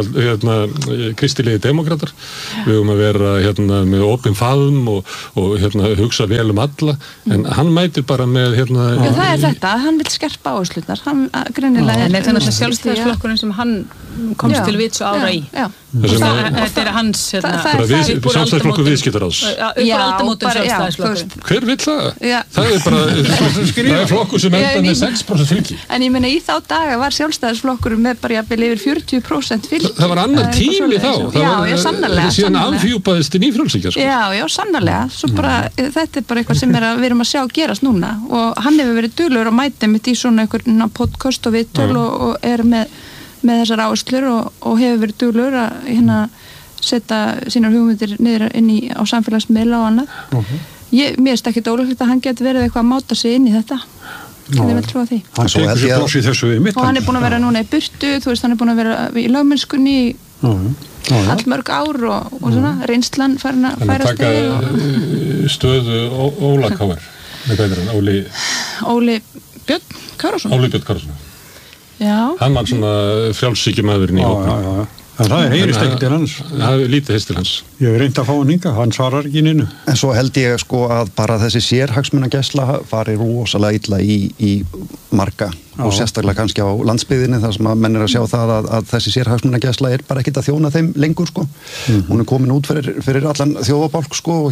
kristilegi demokratar, við höfum að vera með opin faðm og hugsa vel alla, en hann mætir bara með það er þetta, hann vil skerpa áherslunar, hann greinilega Sjálfstæðisflokkurinn sem hann komst til vits og ára í. Þetta er hans Sjálfstæðisflokkur viðskiptaráðs. Aldamótum Sjálfstæðisflokkur. Hver vill það? Það er bara það er flokkur sem enda með 6% fylgi. En ég meina í þá daga var Sjálfstæðisflokkur með bara jafnvel yfir 40% fylgi. Það var annar tími þá. Já, sannarlega. Síðan afhjúpaðist í nýfrjálshyggja. Já, sannarlega. Svo bara, þetta er bara eitthvað sem við erum að sjá gerast núna og hann hefur verið duglegur að mæta mitt í svona einhvern podcast og viðtöl og er með þessar áherslur og hefur verið duglegur að setja sínar hugmyndir niður á samfélagsmiðla og annað. Mér finnst ekki ólíklegt að hann geti verið eitthvað að máta sig inn í þetta. Ég vil trúa því. Hann tekur sér pláss í þessu við mitt. Og hann búin að vera núna í burtu, þú veist, hann búin að vera í lögmennskunni allmörg ár og svona, reynslan farin að færast yfir. Hann stöðu Óla Káar, með hvað er hann? Óli Björn Kárason. Óli Björn Kárason. Já. Hann var svona frjálshyggjumaðurinn í hópnum. En það heyrist ekki til hans. Það hefur lítið heyrst til hans. Ég hef reynt að fá hann hinga, hann svarar ekki inn. En svo held ég að bara þessi sérhagsmunagæsla fari rosalega illa í marga og sérstaklega kannski á landsbyggðinni þar sem að menn að sjá það að þessi sérhagsmunagæsla bara ekkert að þjóna þeim lengur, sko. Hún komin út fyrir allan þjóðabálk, sko, og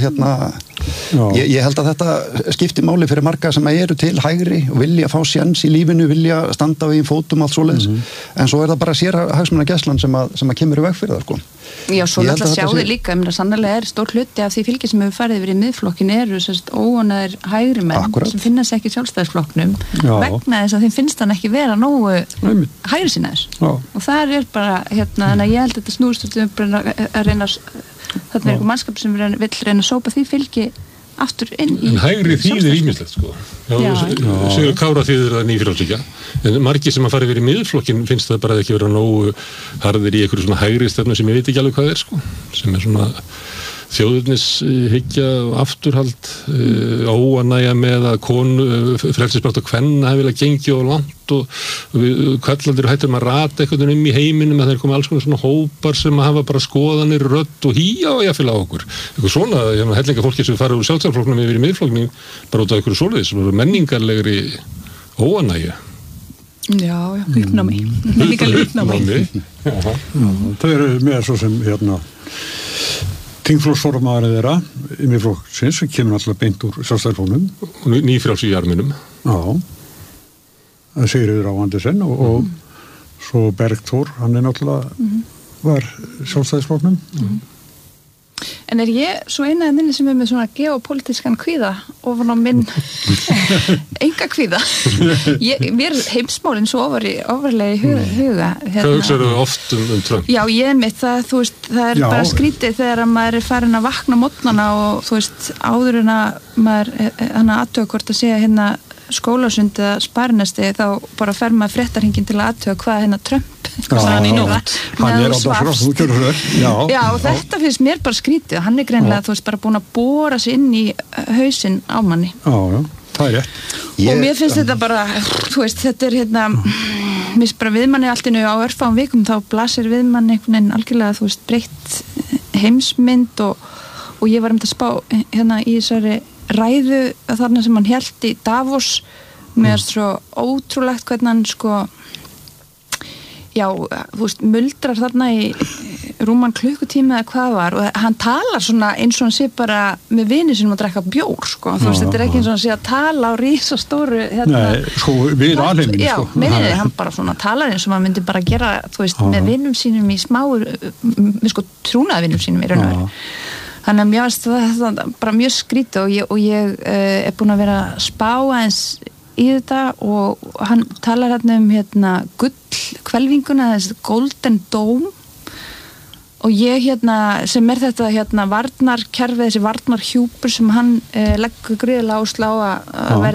ég held að þetta skipti máli fyrir marga sem eru til hægri og vilja fá sjens í lífinu, vilja standa á í fótum allt svoleiðis, en svo það bara sérhagsmunagæslan sem að kemur í veg fyrir það, sko. Já, svo náttúrulega sjáðu líka, sannlega stór hluti af því fylgi sem hefur farið yfir í miðflokkin eru óanæðir hægri menn sem finna sig ekki í Sjálfstæðisflokknum vegna þess að þeim finnst hann ekki vera nógu hægri sinnaðis og það bara, þannig að ég held að þetta snúist að reyna þarna er einhver mannskap sem vill reyna að sópa því fylgi aftur inn í hægri þýðir ýmislegt, sko. Sigur Kára þýðir það nýfrjálshyggja, en margir sem að fara yfir í miðflokkin finnst það bara ekki vera nógu harðir í einhverju svona hægri stefnu sem ég veit ekki alveg hvað sko, sem svona þjóðurnishyggja og afturhald, óanægja með að frelsisbarátta kvenna hefði viljað gengið of langt og við kallandir hættum að rata einhvern veginn í heiminum að þeir komi alls konar svona hópar sem að hafa bara skoðanir, rödd og hýja og jafnvel á okkur. Eitthvað svona, hellinga fólki sem farið úr Sjálfstæðisflokknum yfir í miðflokknum bara út af einhverju svoleiðis, menningarlegri óanægja. Já, uppnámi. Menningarlegri uppnámi. Þau eru með svo sem þingflokksformaður þeirra í miðflokksins sem kemur alltaf beint úr Sjálfstæðisflokknum. Nýfrjálshyggjuarminum. Já. Það Sigríður á Andersen og svo Bergþór, hann náttúrulega var Sjálfstæðisflokknum. En ég svo einaði minni sem með svona geopolítiskan kvíða ofan á minn enga kvíða. Mér heimsmálinn svo ofarlega í huga. Hvað hugsaðu oft Trump? Já, ég mitt það, þú veist, það bara skrítið þegar að maður farin að vakna mótnana og þú veist, áður en að maður aðtöga hvort að segja skólasund eða Sparnesti þá bara fer maður fréttarhingin til að aðtöga hvað Trump hann í nótt. Hann alltaf Já, og þetta finnst mér bara skrítið. Hann greinilega, þú veist, bara búin að bóra sig inn í hausinn á manni. Já, það rétt. Og mér finnst þetta bara, þú veist, þetta mér finnst bara viðmanni allt innu á örfáum vikum þá blasir viðmanni einhvern veginn algjörlega, þú veist, breytt heimsmynd og ég var að spá í þessari ræðu þarna sem hann hélt í Davos með svo ótrúlegt hvernig hann þú veist, muldrar þarna í rúman klukkutíma eða hvað var og hann talar svona eins og hann sé bara með vini sinum að drekka bjór sko. Þú veist, þetta ekki eins og hann sé að tala á risastóru Nei, sko, við alheiminn Já, sko. meðinni, hann bara svona talar eins og maður myndi bara gera, þú veist, með vinum sínum í smáur, með sko trúnaðvinum sínum í raun og veru. Þannig að mér finnst þetta bara mjög skrítið og ég er búin að vera að spá aðeins í þetta og hann talar hérna gullhvelfinguna, þessi Golden Dome og ég sem þetta varnarkerfi, þessi varnarhjúpur sem hann leggur gríðarlega áherslu á að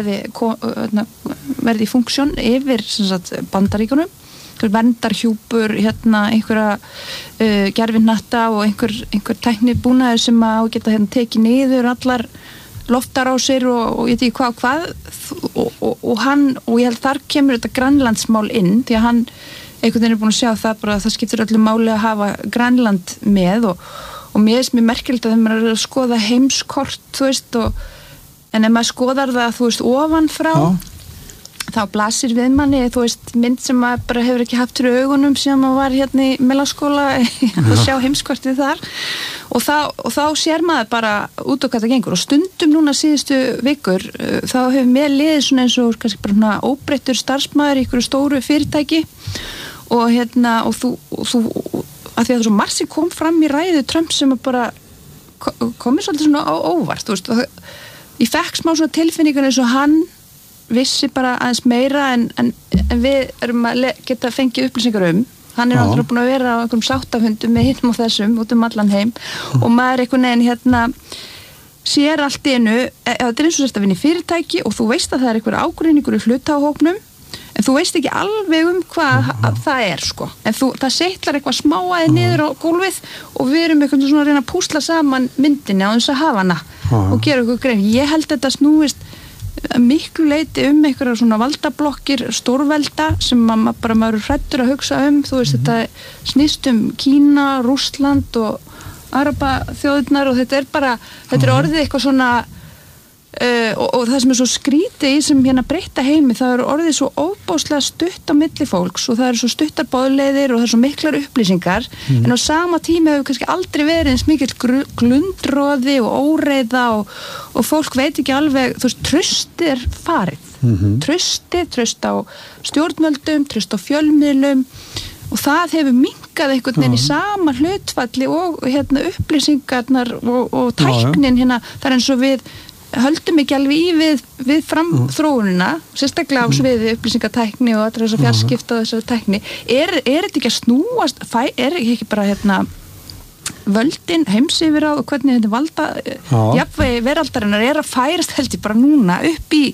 verði í funksjón yfir sem sagt, Bandaríkjunum, verndarhjúpur, einhverja gerfinnatta og einhver tæknibúnaður sem á geta tekið niður allar loftar á sér og ég veit ekki hvað og hann, og ég held þar kemur þetta Grænlandsmál inn, því að hann einhvern veginn er búin að sjá það bara að það skiptir öllu máli að hafa Grænland með og mér finnst mér merkilegt að þeim er að skoða heimskort, þú veist, en ef maður skoðar það, þú veist, ofanfrá þá blasir við manni, þú veist, mynd sem maður bara hefur ekki haft fyrir augunum síðan maður var í meðlagsskóla að sjá heimskortið þar og þá sér maður bara út á hvað það gengur og stundum núna síðustu vikur þá hefur mér liðið svona eins og kannski bara svona óbreyttur starfsmaður í einhverju stóru fyrirtæki og og þú að því að svo margt sem kom fram í ræðu Trump sem bara komið svolítið svona á óvart, þú veist, og ég fekk smá svona tilfinningar eins og hann vissi bara aðeins meira en við erum að geta fengið upplýsingar hann er náttúrulega búin að vera á einhverjum sáttafundum með hinum og þessum út allan heim og maður einhvern veginn sér allt í einu, þetta er eins og sérst að vinna í fyrirtæki og þú veist að það er einhver ágreiningur í hlutahópnum en þú veist ekki alveg hvað það er sko, en það setlar eitthvað smáaði niður á gólfið og við erum einhvern svona að reyna að púsla saman myndinni á þess að hafa hana og gera eitthvað grein. Ég held þetta snúist miklu leyti einhverjar svona valdablokkir stórvelda sem maður er hræddur að hugsa þú veist, þetta snýst Kína, Rússland og Arabaþjóðirnar og þetta er orðið eitthvað svona og það sem er svo skrítið í sem breytta heimi, það er orðið svo óbáslega stutt á milli fólks og það eru svo stuttar boðleiðir og það er svo miklar upplýsingar en á sama tíma hefur kannski aldrei verið eins mikill glundroði og óreiða og fólk veit ekki alveg, þú veist, tröstið er farið tröst á stjórnvöldum, tröst á fjölmiðlum og það hefur minnkað einhvern veginn í sama hlutfalli og upplýsingarnar og tæknin það er eins og við höldum ekki alveg við framþróunina, sérstaklega á sviði upplýsingatækni og allra þessar fjarskipta og þessar tækni, er þetta ekki að snúast, er ekki bara völdin heimsifir á og hvernig þetta valda jafnvægi veraldarinnar er að færast held ég bara núna upp í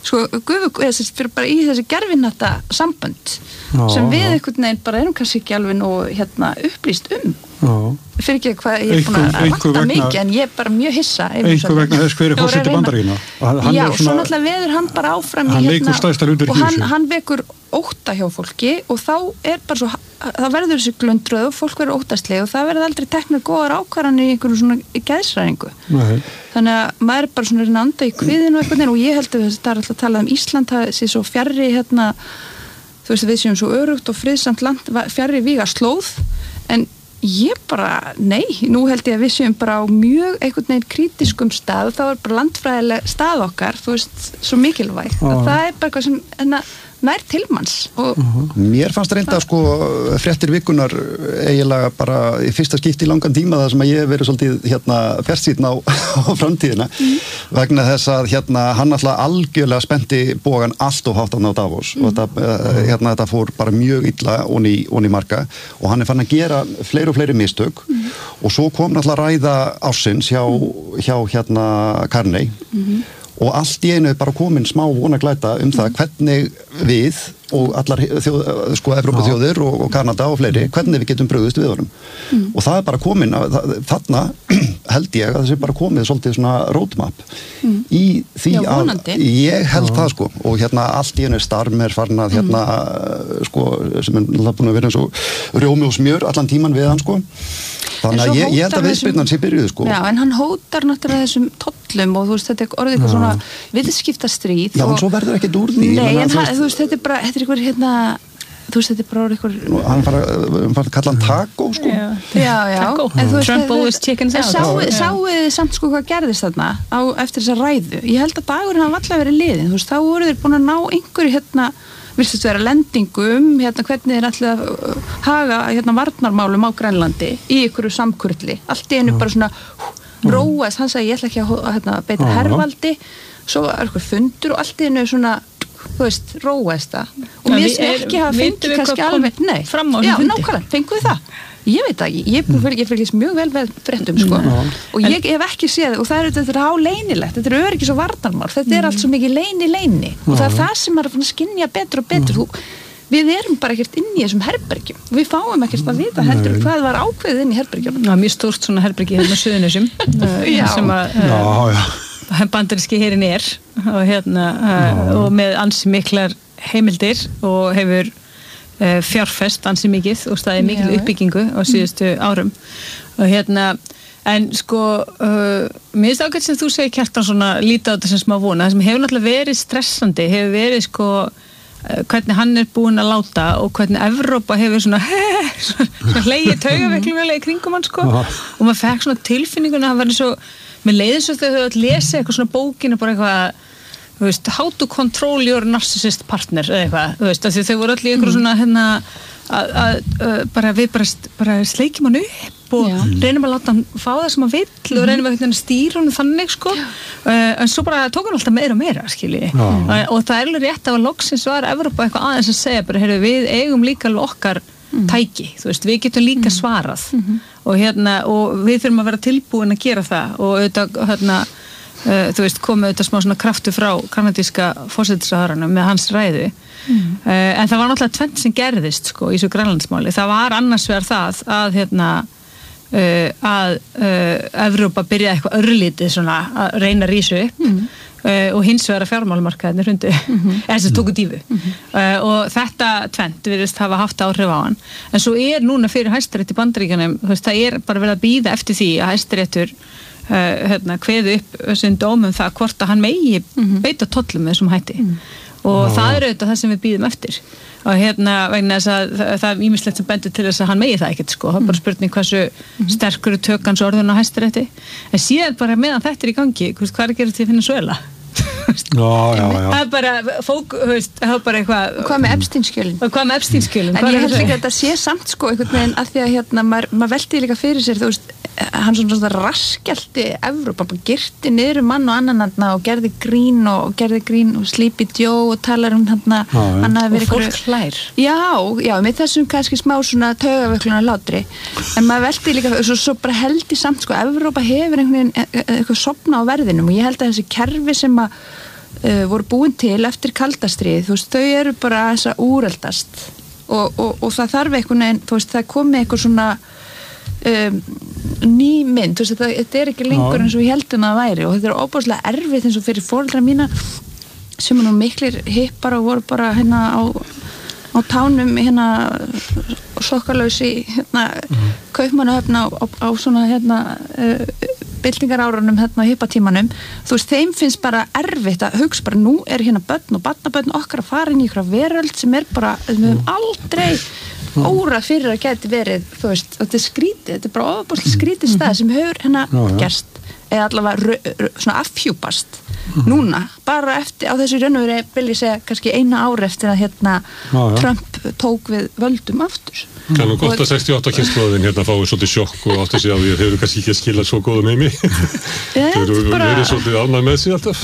fyrir bara í þessi gerfinnatta sambönd sem við einhvern veginn bara erum kannski ekki alveg nú upplýst fyrir ekki hvað ég er búin að vanta mikið en ég er bara mjög hissa einhver vegna þess hver er forseti Bandaríkjanna já, svo náttúrulega veður hann bara áfram hann leikur stærsta hlutur og hann vekur ótta hjá fólki og þá er bara svo það verður þessi glundröð og fólk verður óttaslega og það verður aldrei teknar góðar ákvarðanir í einhverjum svona geðsræðingu þannig að maður er bara svona anda í kviðinu og ég held að það er alltaf að tala Ísland það sé svo fjarri þú veist við séum svo örugt og friðsamt land fjarri vígaslóð en ég bara, nei, nú held ég að við séum bara á mjög einhvern veginn krítiskum stað og þá er bara landfræðileg stað okkar, þú veist, svo mikilvægt að það er bara eitthvað sem nær tilmanns Mér fannst reynda fréttir vikunar eiginlega bara í fyrsta skipti í langan tíma það sem að ég hef verið svolítið bjartsýnn á framtíðina vegna þess að hann alltaf algjörlega spennti bógan allt og hátt á Davos og þetta fór bara mjög illa onni marga og hann er fann að gera fleiri og fleiri mistök og svo kom alltaf ræða ársins hjá Carney og allt í einu er bara komin smá vonaglæta það hvernig við og allar Evrópuþjóðir og Kanada og fleiri, hvernig við getum brugðist við honum og það er bara komin þarna held ég að það sé bara komið svolítið svona roadmap í því að ég held það og allt í einu Starm er farin að sem er búin að vera eins og rjómi og smjör allan tíman við hann þannig að ég held að viðspyrnan sé byrjuð Já, en hann hótar náttúrulega þessum tollum og þú veist, þetta er orðið eitthvað svona viðskiptastríð Já, en svo verður ekkert úr því Nei, en þú veist, þetta er bara, þetta er eitthvað þú veist, þetta bara eitthvað hann fara að kalla hann taco sko. Já. Trump always chickens out. Sáuð samt sko hvað gerðist þarna eftir þessa ræðu. Ég held að dagurinn hafa alltaf verið liðin, þú veist, þá voru þeir búin að ná einhverju virtust vera lendingum, hvernig þeir ætla að haga varnarmálum á Grænlandi í einhverju samkurli. Allt í einu bara svona róast, hann sagði ég ætla ekki að beita hervaldi, svo var eitthvað fundur og allt í einu svona, þú veist, róast það. Og mér sem ekki hafa fengið kannski alveg, nei, fram á já, nákvæmlega, fenguð það? Ég veit ekki, ég fylgist mjög vel fréttum sko og ég hef ekki séð og það þetta á leynilegt, þetta öryggis og varnarmál, þetta allt svo mikið leyni og það það sem maður að skynja betur og betur. Við erum bara ekkert inn í þessum herbergjum og við fáum ekkert að vita heldur hvað var ákveðið inn í herbergjum. Já, mjög stórt svona herbergi hérna Suðurnesjum sem að bandaríski herinn og með ansi miklar heimildir og hefur fjárfest ansi mikið og staðið mikil uppbyggingu á síðustu árum og en sko mér finnst ágætt sem þú segir Kjartan svona lítið á þetta sem smá vona, það sem hefur náttúrulega verið stressandi hefur verið sko hvernig hann búinn að láta og hvernig Evrópa hefur svona hlegið taugaveiklunarlega í kringum hann sko og maður fekk svona tilfinninguna að hann var svo, mér leiði svo þegar þau að lesa eitthvað svona bókina bara eitthvað þú veist, how to control your narcissist partner eða eitthvað, þú veist, þau voru allir ykkur svona við bara sleikjum hann upp og reynum að láta hann fá það sem hann vill og reynum að stýra hann þannig sko en svo bara tók hann alltaf meira og meira skilji og það alveg rétt að loksins var Evrópa eitthvað aðeins að segja bara, heyrðu, við eigum líka alveg okkar tæki, þú veist, við getum líka svarað og við þurfum að vera tilbúin að gera það og auðvitað þú veist, komið þetta smá svona kraftu frá kanadíska forsætisráðherranum með hans ræðu en það var náttúrulega tvennt sem gerðist sko í svo Grænlandsmáli, það var annars vegar það að Evrópa byrjaði eitthvað örlítið svona að reyna að rísa upp og hins vegar að fjármálamarkaðirnir hrundu þess að tóku dífu og þetta tvennt virðist hafa haft áhrif á hann en svo núna fyrir Hæstarétt í Bandaríkjunum, þú veist, það bara verið að bíða eftir því að Hæstaréttur kveði upp þessum dómum það hvort að hann megi beita tollum með þessum hætti og það auðvitað það sem við bíðum eftir og vegna þess að það ýmislegt sem bendur til þess að hann megi það ekkert sko, það er bara spurning hversu sterkur tökans orðun á Hæstarétti en síðan bara meðan þetta í gangi, hvað er að gera til Venesúela? Það er bara fólk, það er bara eitthvað hvað með Epstein-skjölin en ég held ekki að þetta sé samt sko einhvern veginn að því að maður veldi líka fyrir sér þú veist, hann svona raskjaldi Evrópa, bara girti niður mann og annan og gerði grín og Sleepy Joe og talar hann hafi verið fólk hlær já, með þessum kannski smá svona taugaveikluna látri en maður veldi líka, svo bara heldi samt sko, Evrópa hefur einhvern veginn eitthvað sofna á verðinum og ég held að þessi kerfi sem voru búin til eftir kaldastríð, þú veist, þau eru bara þess að úreldast og það þarf einhvern veginn, þú veist, það komi eitthvað svona ný mynd, þú veist, þetta er ekki lengur eins og ég heldum að það væri og þetta er óbúslega erfitt eins og fyrir foreldra mína sem nú miklir hippar og voru bara á tánum sokkalausi kaupmannahöfn á svona byltingarárunum á hippatímanum, þú veist, þeim finnst bara erfitt að hugsa bara nú er börn og barnabörn okkar að fara inn í ykkur veröld sem er bara, við höfum aldrei óra fyrir að geti verið, þú veist, þetta er skrítið, þetta er bara ofabúslega skrítið stað sem hefur gerst eða allavega svona afhjúpast núna, bara eftir á þessu raunveru vil ég segja kannski eina ári eftir að Trump tók við völdum aftur. Það er nú gott að 68 kynslóðin fáið svolítið sjokk og átti sig á því að þeir eru kannski ekki að skila svo góðum heimi. Þeir eru verið svolítið ánægð með sig alltaf.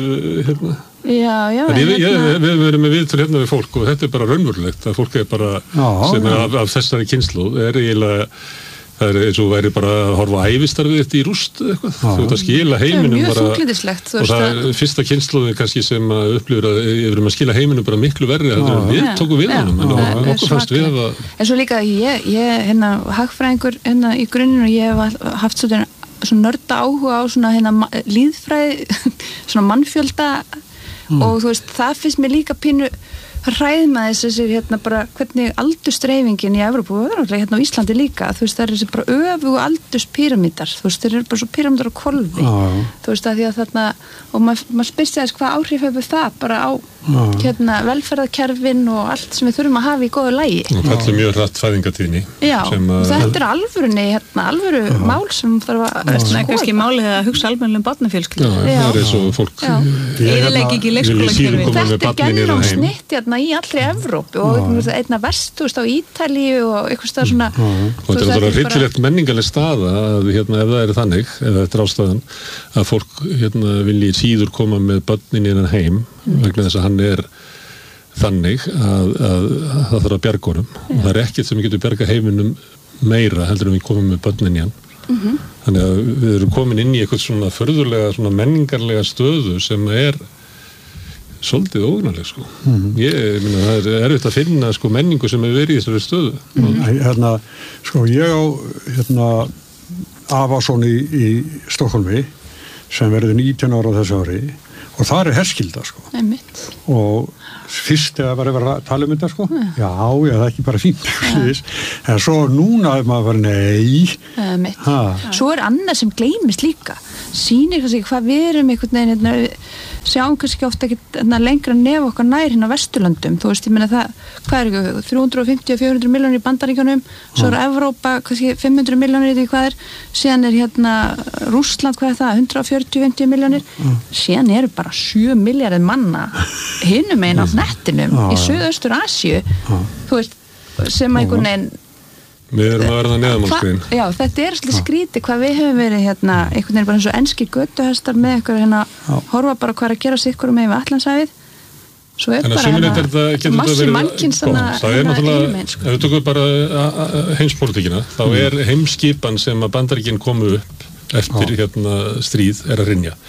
Já. Við erum með viðtöl við fólk og þetta er bara raunverulegt að fólk er bara sem er af þessari kynslóð er eiginlega það er eins og væri bara að horfa á ævistarfið þetta í rúst eitthvað. Þú ert að skila heiminum bara og það er fyrsta kynslóðin kannski sem upplifir að við erum að skila heiminum bara miklu verri en við tókum við honum en okkur fannst við að en svo líka ég hagfræðingur í grunninn og ég hef haft svona nörda áhuga á svona líðfræði svona mannfjölda og þú veist, það finnst mér líka pínu hræðmaði þessir bara hvernig aldurstreifingin í Evrópu og á Íslandi líka, þú veist, það er þessi bara öfugu aldurspíramítar, þú veist, þeir eru bara svo píramítar á hvolfi, þú veist, að því að þarna og maður spyrst þess hvað áhrif hefur það bara á velferðarkerfin og allt sem við þurfum að hafa í góðu lagi. Og fellur mjög hratt fæðingatíðni. Já, þetta alvörunni, alvöru mál sem þarf að skoða. Kannski málið að hugsa almennilegum barnafjölskyldu. Já, það er svo fólk Eyðileggi ekki leikskólakerfi. Þetta gennum snitt í allri Evrópu og einna vestust á Ítalíu og eitthvað stað svona. Og þetta er hryllilegt menningaleg staða að ef það er þannig, eða þetta er ástæðan, að fólk vilji síður koma með börnin í hennan heim vegna þess að hann er þannig að það þarf að bjarga honum og það er ekkert sem getur bjarga heiminum meira heldur en við komum með börnin í hann þannig að við erum komin inn í eitthvað svona förðurlega, svona menningarlega stöðu sem er svolítið ógnarleg sko. Ég minna það er erfitt að finna sko menningu sem er verið í þessari stöðu. Sko ég á afason í Stokkólmi sem verður 19 ára á þessu ári og það er herskylda sko. Og fyrst þegar var að tala þetta sko já, það er ekki bara fínt en svo núna er maður Svo er annað sem gleymist líka sýnir kannski hvað við erum einhvern veginn sjáum kannski ofta ekki lengra nef okkar nær hérna á Vesturlöndum þú veist, ég meina það, hvað er ekki 350-400 milljónir í Bandaríkjunum svo er Evrópa, kannski 500 milljónir í hvað síðan er Rússland, hvað er það, 140-50 milljónir síðan eru bara 7 milljarðir manna hinum einn á nettinum í Suðaustur Asíu þú veist, sem einhvern veginn Við erum að verða neðamálskriðin. Já, þetta er svolítið skrítið hvað við höfum verið einhvern veginn bara eins og enskir götuhestar með eitthvað horfa bara hvað er að gera sig ykkur með Atlantshafið. Svo er bara massi mannkins það er náttúrulega, ef við tökum bara heimspólitíkina, þá er heimskipan sem að Bandaríkin komu upp eftir stríð er að hrynja.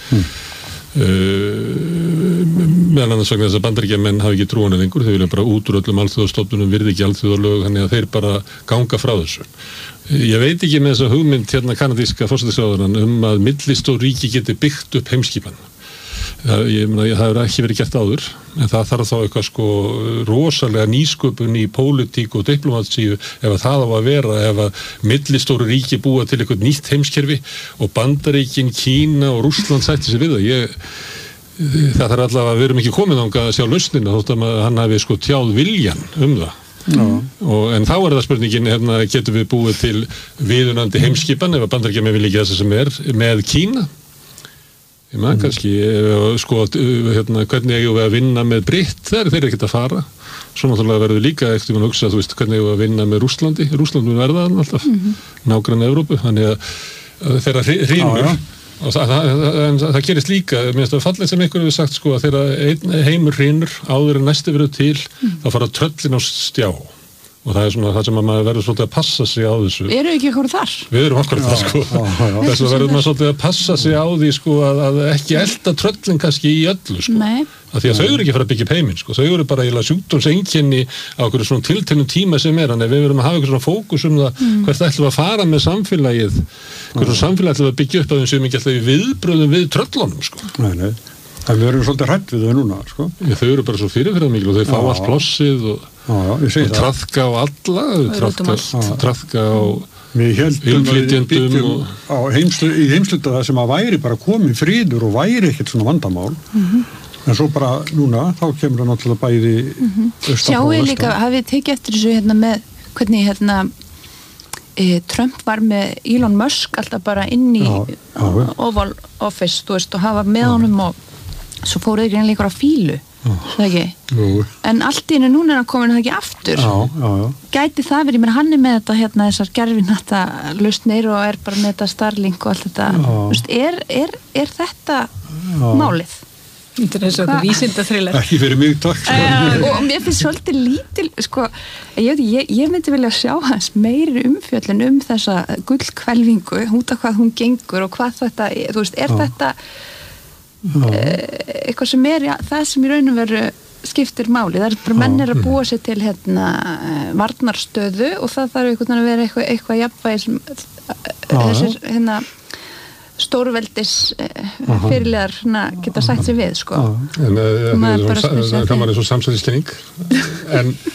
Meðal annars vegna þess að Bandaríkjamenn hafi ekki trúan lengur, þau vilja bara út úr öllum alþjóðastofnunum, virði ekki alþjóðalög, þannig að þeir bara ganga frá þessu. Ég veit ekki með þessa hugmynd kanadíska forsætisráðherrann að millistór ríki geti byggt upp heimskipan. Það hefur ekki verið gert áður, en það þarf þá eitthvað rosalega nýsköpun í pólitík og diplomatíu ef það á að vera, ef að millistóru ríki búa til eitthvað nýtt heimskerfi og Bandaríkin, Kína og Rússland sætti sig við það. Það þarf allavega að við erum ekki komið þangað að sjá lausnina þótt að hann hafi tjáð viljan það. En þá er það spurningin, getum við búið til viðunandi heimskipan ef að Bandaríkjamenn vilja ekki þess sem er með Kína? Ég maður kannski, hvernig eigum við að vinna með Britt, þeir ekkert að fara. Svo náttúrulega verður líka eftir að hugsa, hvernig eigum við að vinna með Rússlandi. Rússland mun verða alltaf, nágrann Evrópu, þannig að þeirra hrýnur. En það gerist líka, minnst að fallið sem einhver hefur sagt, að þeirra heimur hrýnur áður en næstu verður til, þá fara tröllin á stjá. Og það er það sem að maður verður svolítið að passa sig á þessu. Eru ekki okkur þar? Við erum okkur þar Þess að verður maður svolítið að passa sig á því að ekki elda tröllin kannski í öllu Af því að þau eru ekki að fara að byggja upp heiminn Þau eru bara eiginlega sjúkdómseinkenni á okkur svona tilteknum tíma sem er Þannig við verðum að hafa eitthvað svona fókus það hvert ætlum að fara með samfélagið Hvernig samfélagið ætlum að byggja upp af þeim sem ekki ætlum við viðbröðum við tröllunum Nei. Það við erum svolítið hrætt við þau núna, Þau eru bara svo fyrirferðarmikil og þau fá allt plossið og traðka á alla, traðka á innflytjendum í heimsluta það sem að væri bara komið friður og væri ekkert svona vandamál. En svo bara núna, þá kemur það náttúrulega bæði Sjáu líka, hafið tekið eftir þessu með hvernig Trump var með Elon Musk alltaf bara inn í Oval Office, og hafa með honum og svo fóruð ekki einlega á fílu það ekki? En allt í hennu núna er hann komin það ekki aftur gæti það verið, hann er með þetta þessar gerfinata lausnir og er bara með þetta Starlink og allt þetta er þetta málið? Þetta er eins og þetta vísindaþrilar Ekki fyrir mig, takk og mér finnst svolítið lítil ég myndi vilja sjá hans meiri umfjöllun þessa gullhvelfingu út af hvað hún gengur og hvað þetta er þetta eitthvað sem það sem í raun og veru skiptir máli, það er bara menn að búa sér til varnarstöðu og það þarf einhvern veginn að vera eitthvað jafnvægi þessir stórveldis fyrirlegar geta sagt sér við En það er svo samsæðiskenning en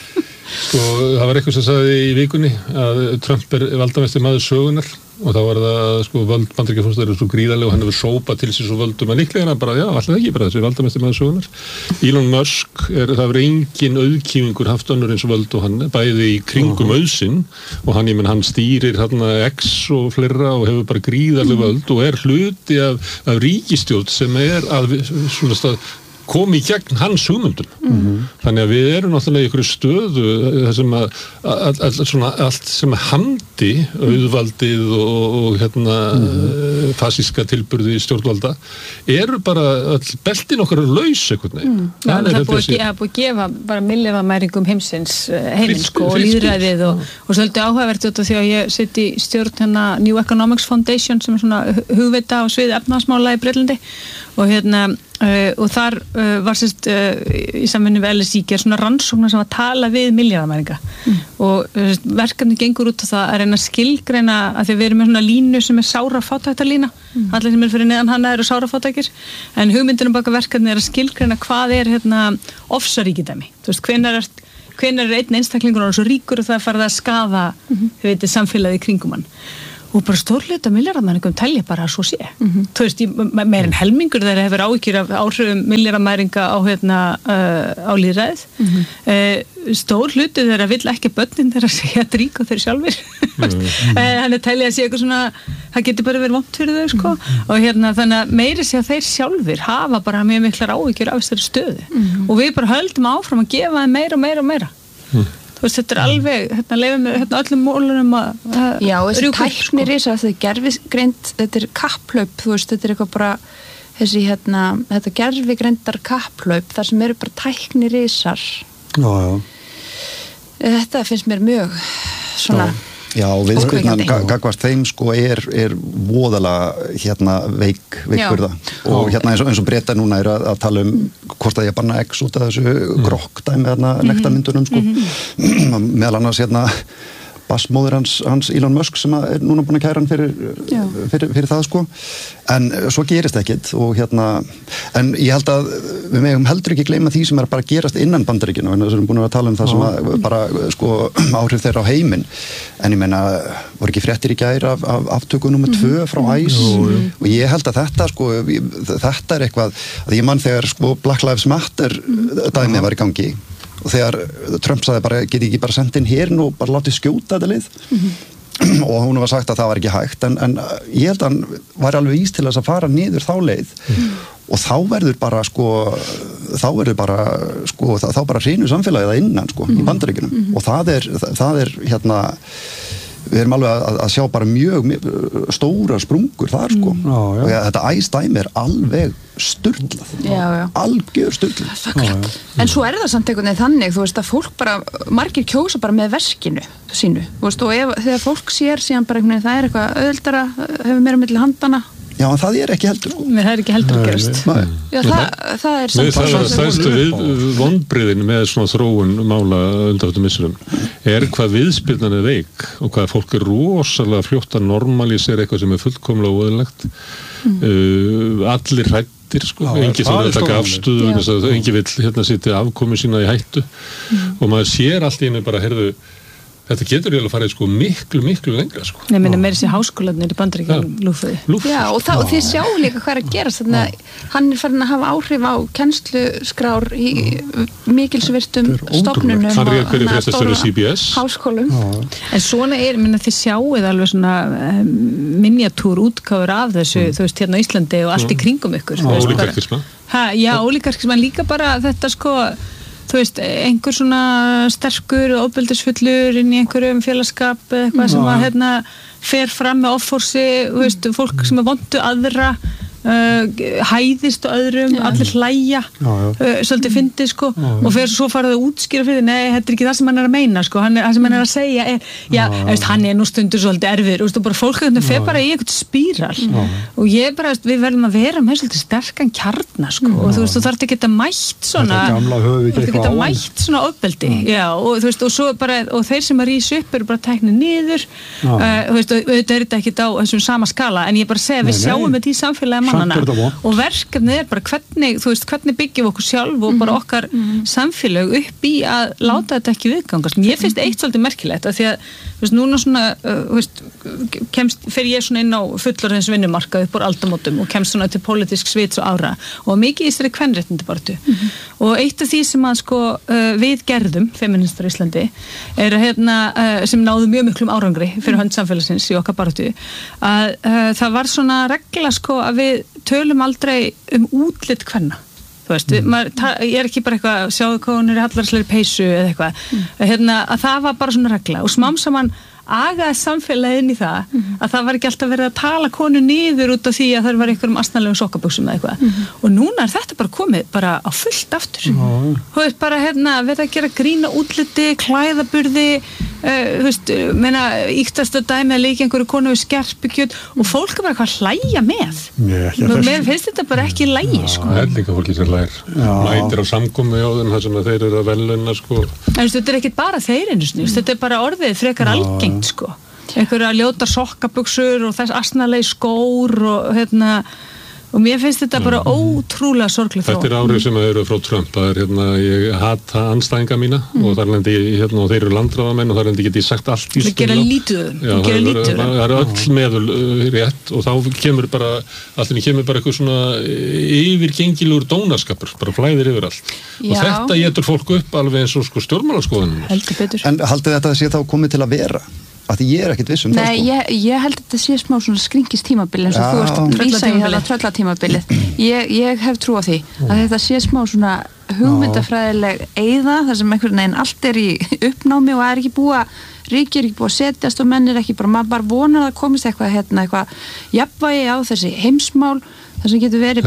Sko, það var eitthvað sem sagði í vikunni að Trump valdamesti maður sögunar og þá var það, sko, völd Bandaríkjaforseta svo gríðarlega og hann hefur sópað til sér svo völdum að líklega bara, já, alltaf ekki bara þessi valdamesti maður sögunar. Elon Musk, það var engin auðkýfingur haft önnur eins og völd og hann bæði í kringum auðsinn og hann stýrir X og fleira og hefur bara gríðarlega völd og hluti af ríkisstjórn sem að svona stað komi í gegn hans hugmyndum. Þannig að við erum náttúrulega í einhverju stöðu þar sem allt sem handi auðvaldið og fasíska tilburði stjórnvalda eru bara beltin okkar laus einhvern veginn. Það er búið að gefa bara milljarðamæringum heimsins sko, og líðræðið og svolítið áhugavert út af því að ég sitt í stjórn New Economics Foundation sem er svona hugvita á sviði efnahagsmála í Bretlandi og þar var sérst í samvinnu við LSI gerð svona rannsóknar sem var að tala við milljarðamæringa og verkefni gengur út á það að reyna að skilgreina að því við erum með svona línu sem er sárafátæktarlína allir sem er fyrir neðan hana eru sárafátækir en hugmyndin baka verkefni er að skilgreina hvað er ofsaríkidæmi þú veist, hvenær er einn einstaklingur og svo ríkur og það farið að skaða þau veitir samfélagið í kringum hann og bara stórleita milljarðamæringum telja bara að svo sé. Þú veist, meir en helmingur þeirra hefur áhyggjur af áhrifum milljarðamæringa á lýðræðið. Stór hluti þeirra vill ekki börnin þeirra segja drík og þeir sjálfir. Þannig telja að sé eitthvað svona, það getur bara verið vont fyrir þau, sko. Og þannig að meiri sé að þeir sjálfir hafa bara mjög miklar áhyggjur af þessari stöðu. Og við bara höldum áfram að gefa þeim meira og meira og meira. Þú veist, þetta er alveg, leifum við öllum mólunum að já, þessi tæknir í þetta er gervigreind, þetta er kapplaup, þú veist, þetta er eitthvað bara þessi, þetta gervigreindar kapplaup, þar sem eru bara tæknir í þessar. Þetta finnst mér mjög svona Já, viðspyrnan gagvart þeim sko er voðalega veikur það og eins og Breta núna er að tala hvort að ég banna X út af þessu grokkdæmi nektarmyndunum sko meðal annars bassmóðir hans Elon Musk sem er núna búin að kæra hann fyrir það sko en svo gerist ekkit og en ég held að við megum heldur ekki gleyma því sem er bara að gerast innan Bandaríkjanna en þess að við erum búin að tala það sem að bara sko áhrif þeirra á heiminn en ég meina voru ekki fréttir í gær af aftöku nummer 2 frá ICE og ég held að þetta sko þetta er eitthvað að ég man þegar sko Black Lives Matter dæmið var í gangi og þegar Trump sagði bara, geti ekki bara sendt inn herinn og bara látið skjóta þetta lið og hún var sagt að það var ekki hægt en ég held að hann var alveg ís til þess að fara niður þá leið og þá verður bara þá bara hrinu samfélagið að innan sko í Bandaríkjunum og það er við erum alveg að sjá bara mjög stóra sprungur þar sko og þetta æstæmi er alveg sturlað algjör sturlað en svo er það samt einhvern veginn þannig þú veist að fólk bara, margir kjósa bara með veskinu sínu, þú veist og þegar fólk sér síðan bara einhvern veginn það er eitthvað auðveldara hefur meira milli handana Já, en það er ekki heldur sko. Það er ekki heldur að gerast. Já, það er samt það stærstu vonbrigðin með svona þróun mála undanförnum misserum hvað viðspyrnan er veik og hvað fólk er rosalega fljótt að normalisera eitthvað sem er fullkomlega óeðlilegt. Allir hræddir sko, enginn þarf að taka afstöðu enginn vill sitja afkomu sína í hættu og maður sér allt í einu bara, heyrðu þetta getur eiginlega farið sko miklu lengra sko. Nei, minna meira sér háskólarnir í Bandaríkjunum lúfuði. Já, og þið sjáu líka hvað er að gerast þannig að hann er farin að hafa áhrif á kennsluskrár í mikilsvirtum stofnunum og háskólum. En svona minna þið sjáuð alveg svona miniatúr útgáfur af þessu, þú veist, hérna á Íslandi og allt í kringum ykkur. Ólíkarkisma. Já, ólíkarkisma, líka bara þetta sko þú veist, einhver svona sterkur og ofbeldisfullur inn í einhverjum félagskap eða eitthvað sem að fer fram með offorsi, þú veist, fólk sem er vondu aðra hæðist og öðrum, allir hlæja svolítið fyndið sko og svo farið að útskýra fyrir nei, þetta er ekki það sem hann er að meina sko, það sem hann er að segja er, hann er nú stundur svolítið erfir og bara fólk fer bara í eitthvað spíral og ég bara, við verðum að vera með svolítið sterkan kjarna sko og þú veist, þú þarft ekki að mætt svona svona ofbeldi og þú veist, og svo bara, og þeir sem að rísa upp eru bara teknir niður þú veist, og auðvitað er þetta ekki á þessum sama skala, en ég bara segja, við sjáum þetta í samfélagi samt er þetta vont. og verkefnið bara hvernig, þú veist, hvernig byggjum okkur sjálf og bara okkar samfélag upp í að láta þetta ekki viðgangast. Mér finnst eitt svolítið merkilegt að því að, þú veist, núna svona þú veist, fer ég svona inn á fullorðins vinnumarkað upp úr aldamótum og kemst svona til pólitísk svits og ára og mikið í þessari kvenréttindabaráttu og eitt af því sem að sko við gerðum, feministar í Íslandi, er sem náðu mjög miklum árangri fyrir hönd samfélagsins í okkar baráttu, að það var svona regla sko að við tölum aldrei útlit kvenna. Þú veist, ég er ekki bara eitthvað sjáðu hvað hún er í hallarslegri peysu eða eitthvað, að það var bara svona regla og smám saman agaði samfélagið inn í það að það var ekki alltaf verið að tala konu niður út af því að það var einhverjum astnalegum sokkabuxum eða eitthvað og núna er þetta bara komið bara á fullt aftur þú veist bara verið að gera grína útliti, klæðaburði þú veist, íktasta dæmi að leika einhverju konu við skerpikjöt og fólk er bara hvað hlæja með mér finnst þetta bara ekki lægi sko. Það er líka fólki sem mætir á samkomu á þeim þar sem þeir eru að veluna sko. Þetta er ekki bara þeir einu sinni, þetta er bara orðið frekar algengt sko. Einhverja ljótar sokkabuxur og þess asnalegi skór og mér finnst þetta bara ótrúlega sorglega þróun. Þetta er árið sem eru frá Trump, það er ég hata andstæðinga mína og þar lendi ég og þeir eru landráðamenn og þar lendi get ég sagt allt í það gera lítið það er öll meðul rétt og þá kemur bara allir kemur bara eitthvað svona yfirgengilegur dónaskapur, bara flæðir yfir allt og þetta getur fólk upp alveg eins og sko stjórnmálaskoðunum. Heldur betur. En haldið þetta að sé þá komið til að vera? Að ég er ekkert viss um það sko. Ég held að þetta sé smá svona skringistímabil eins og þú ert að vísa í þetta tröllatímabilið. Ég hef trú á því að þetta sé smá svona hugmyndafræðileg eyða þar sem einhvern veginn allt er í uppnámi og er ekki búið ríki er ekki búið að setjast og menn er ekki maður bara vonar að komist eitthvað jafnvægi á þessi heimsmál þar sem getur verið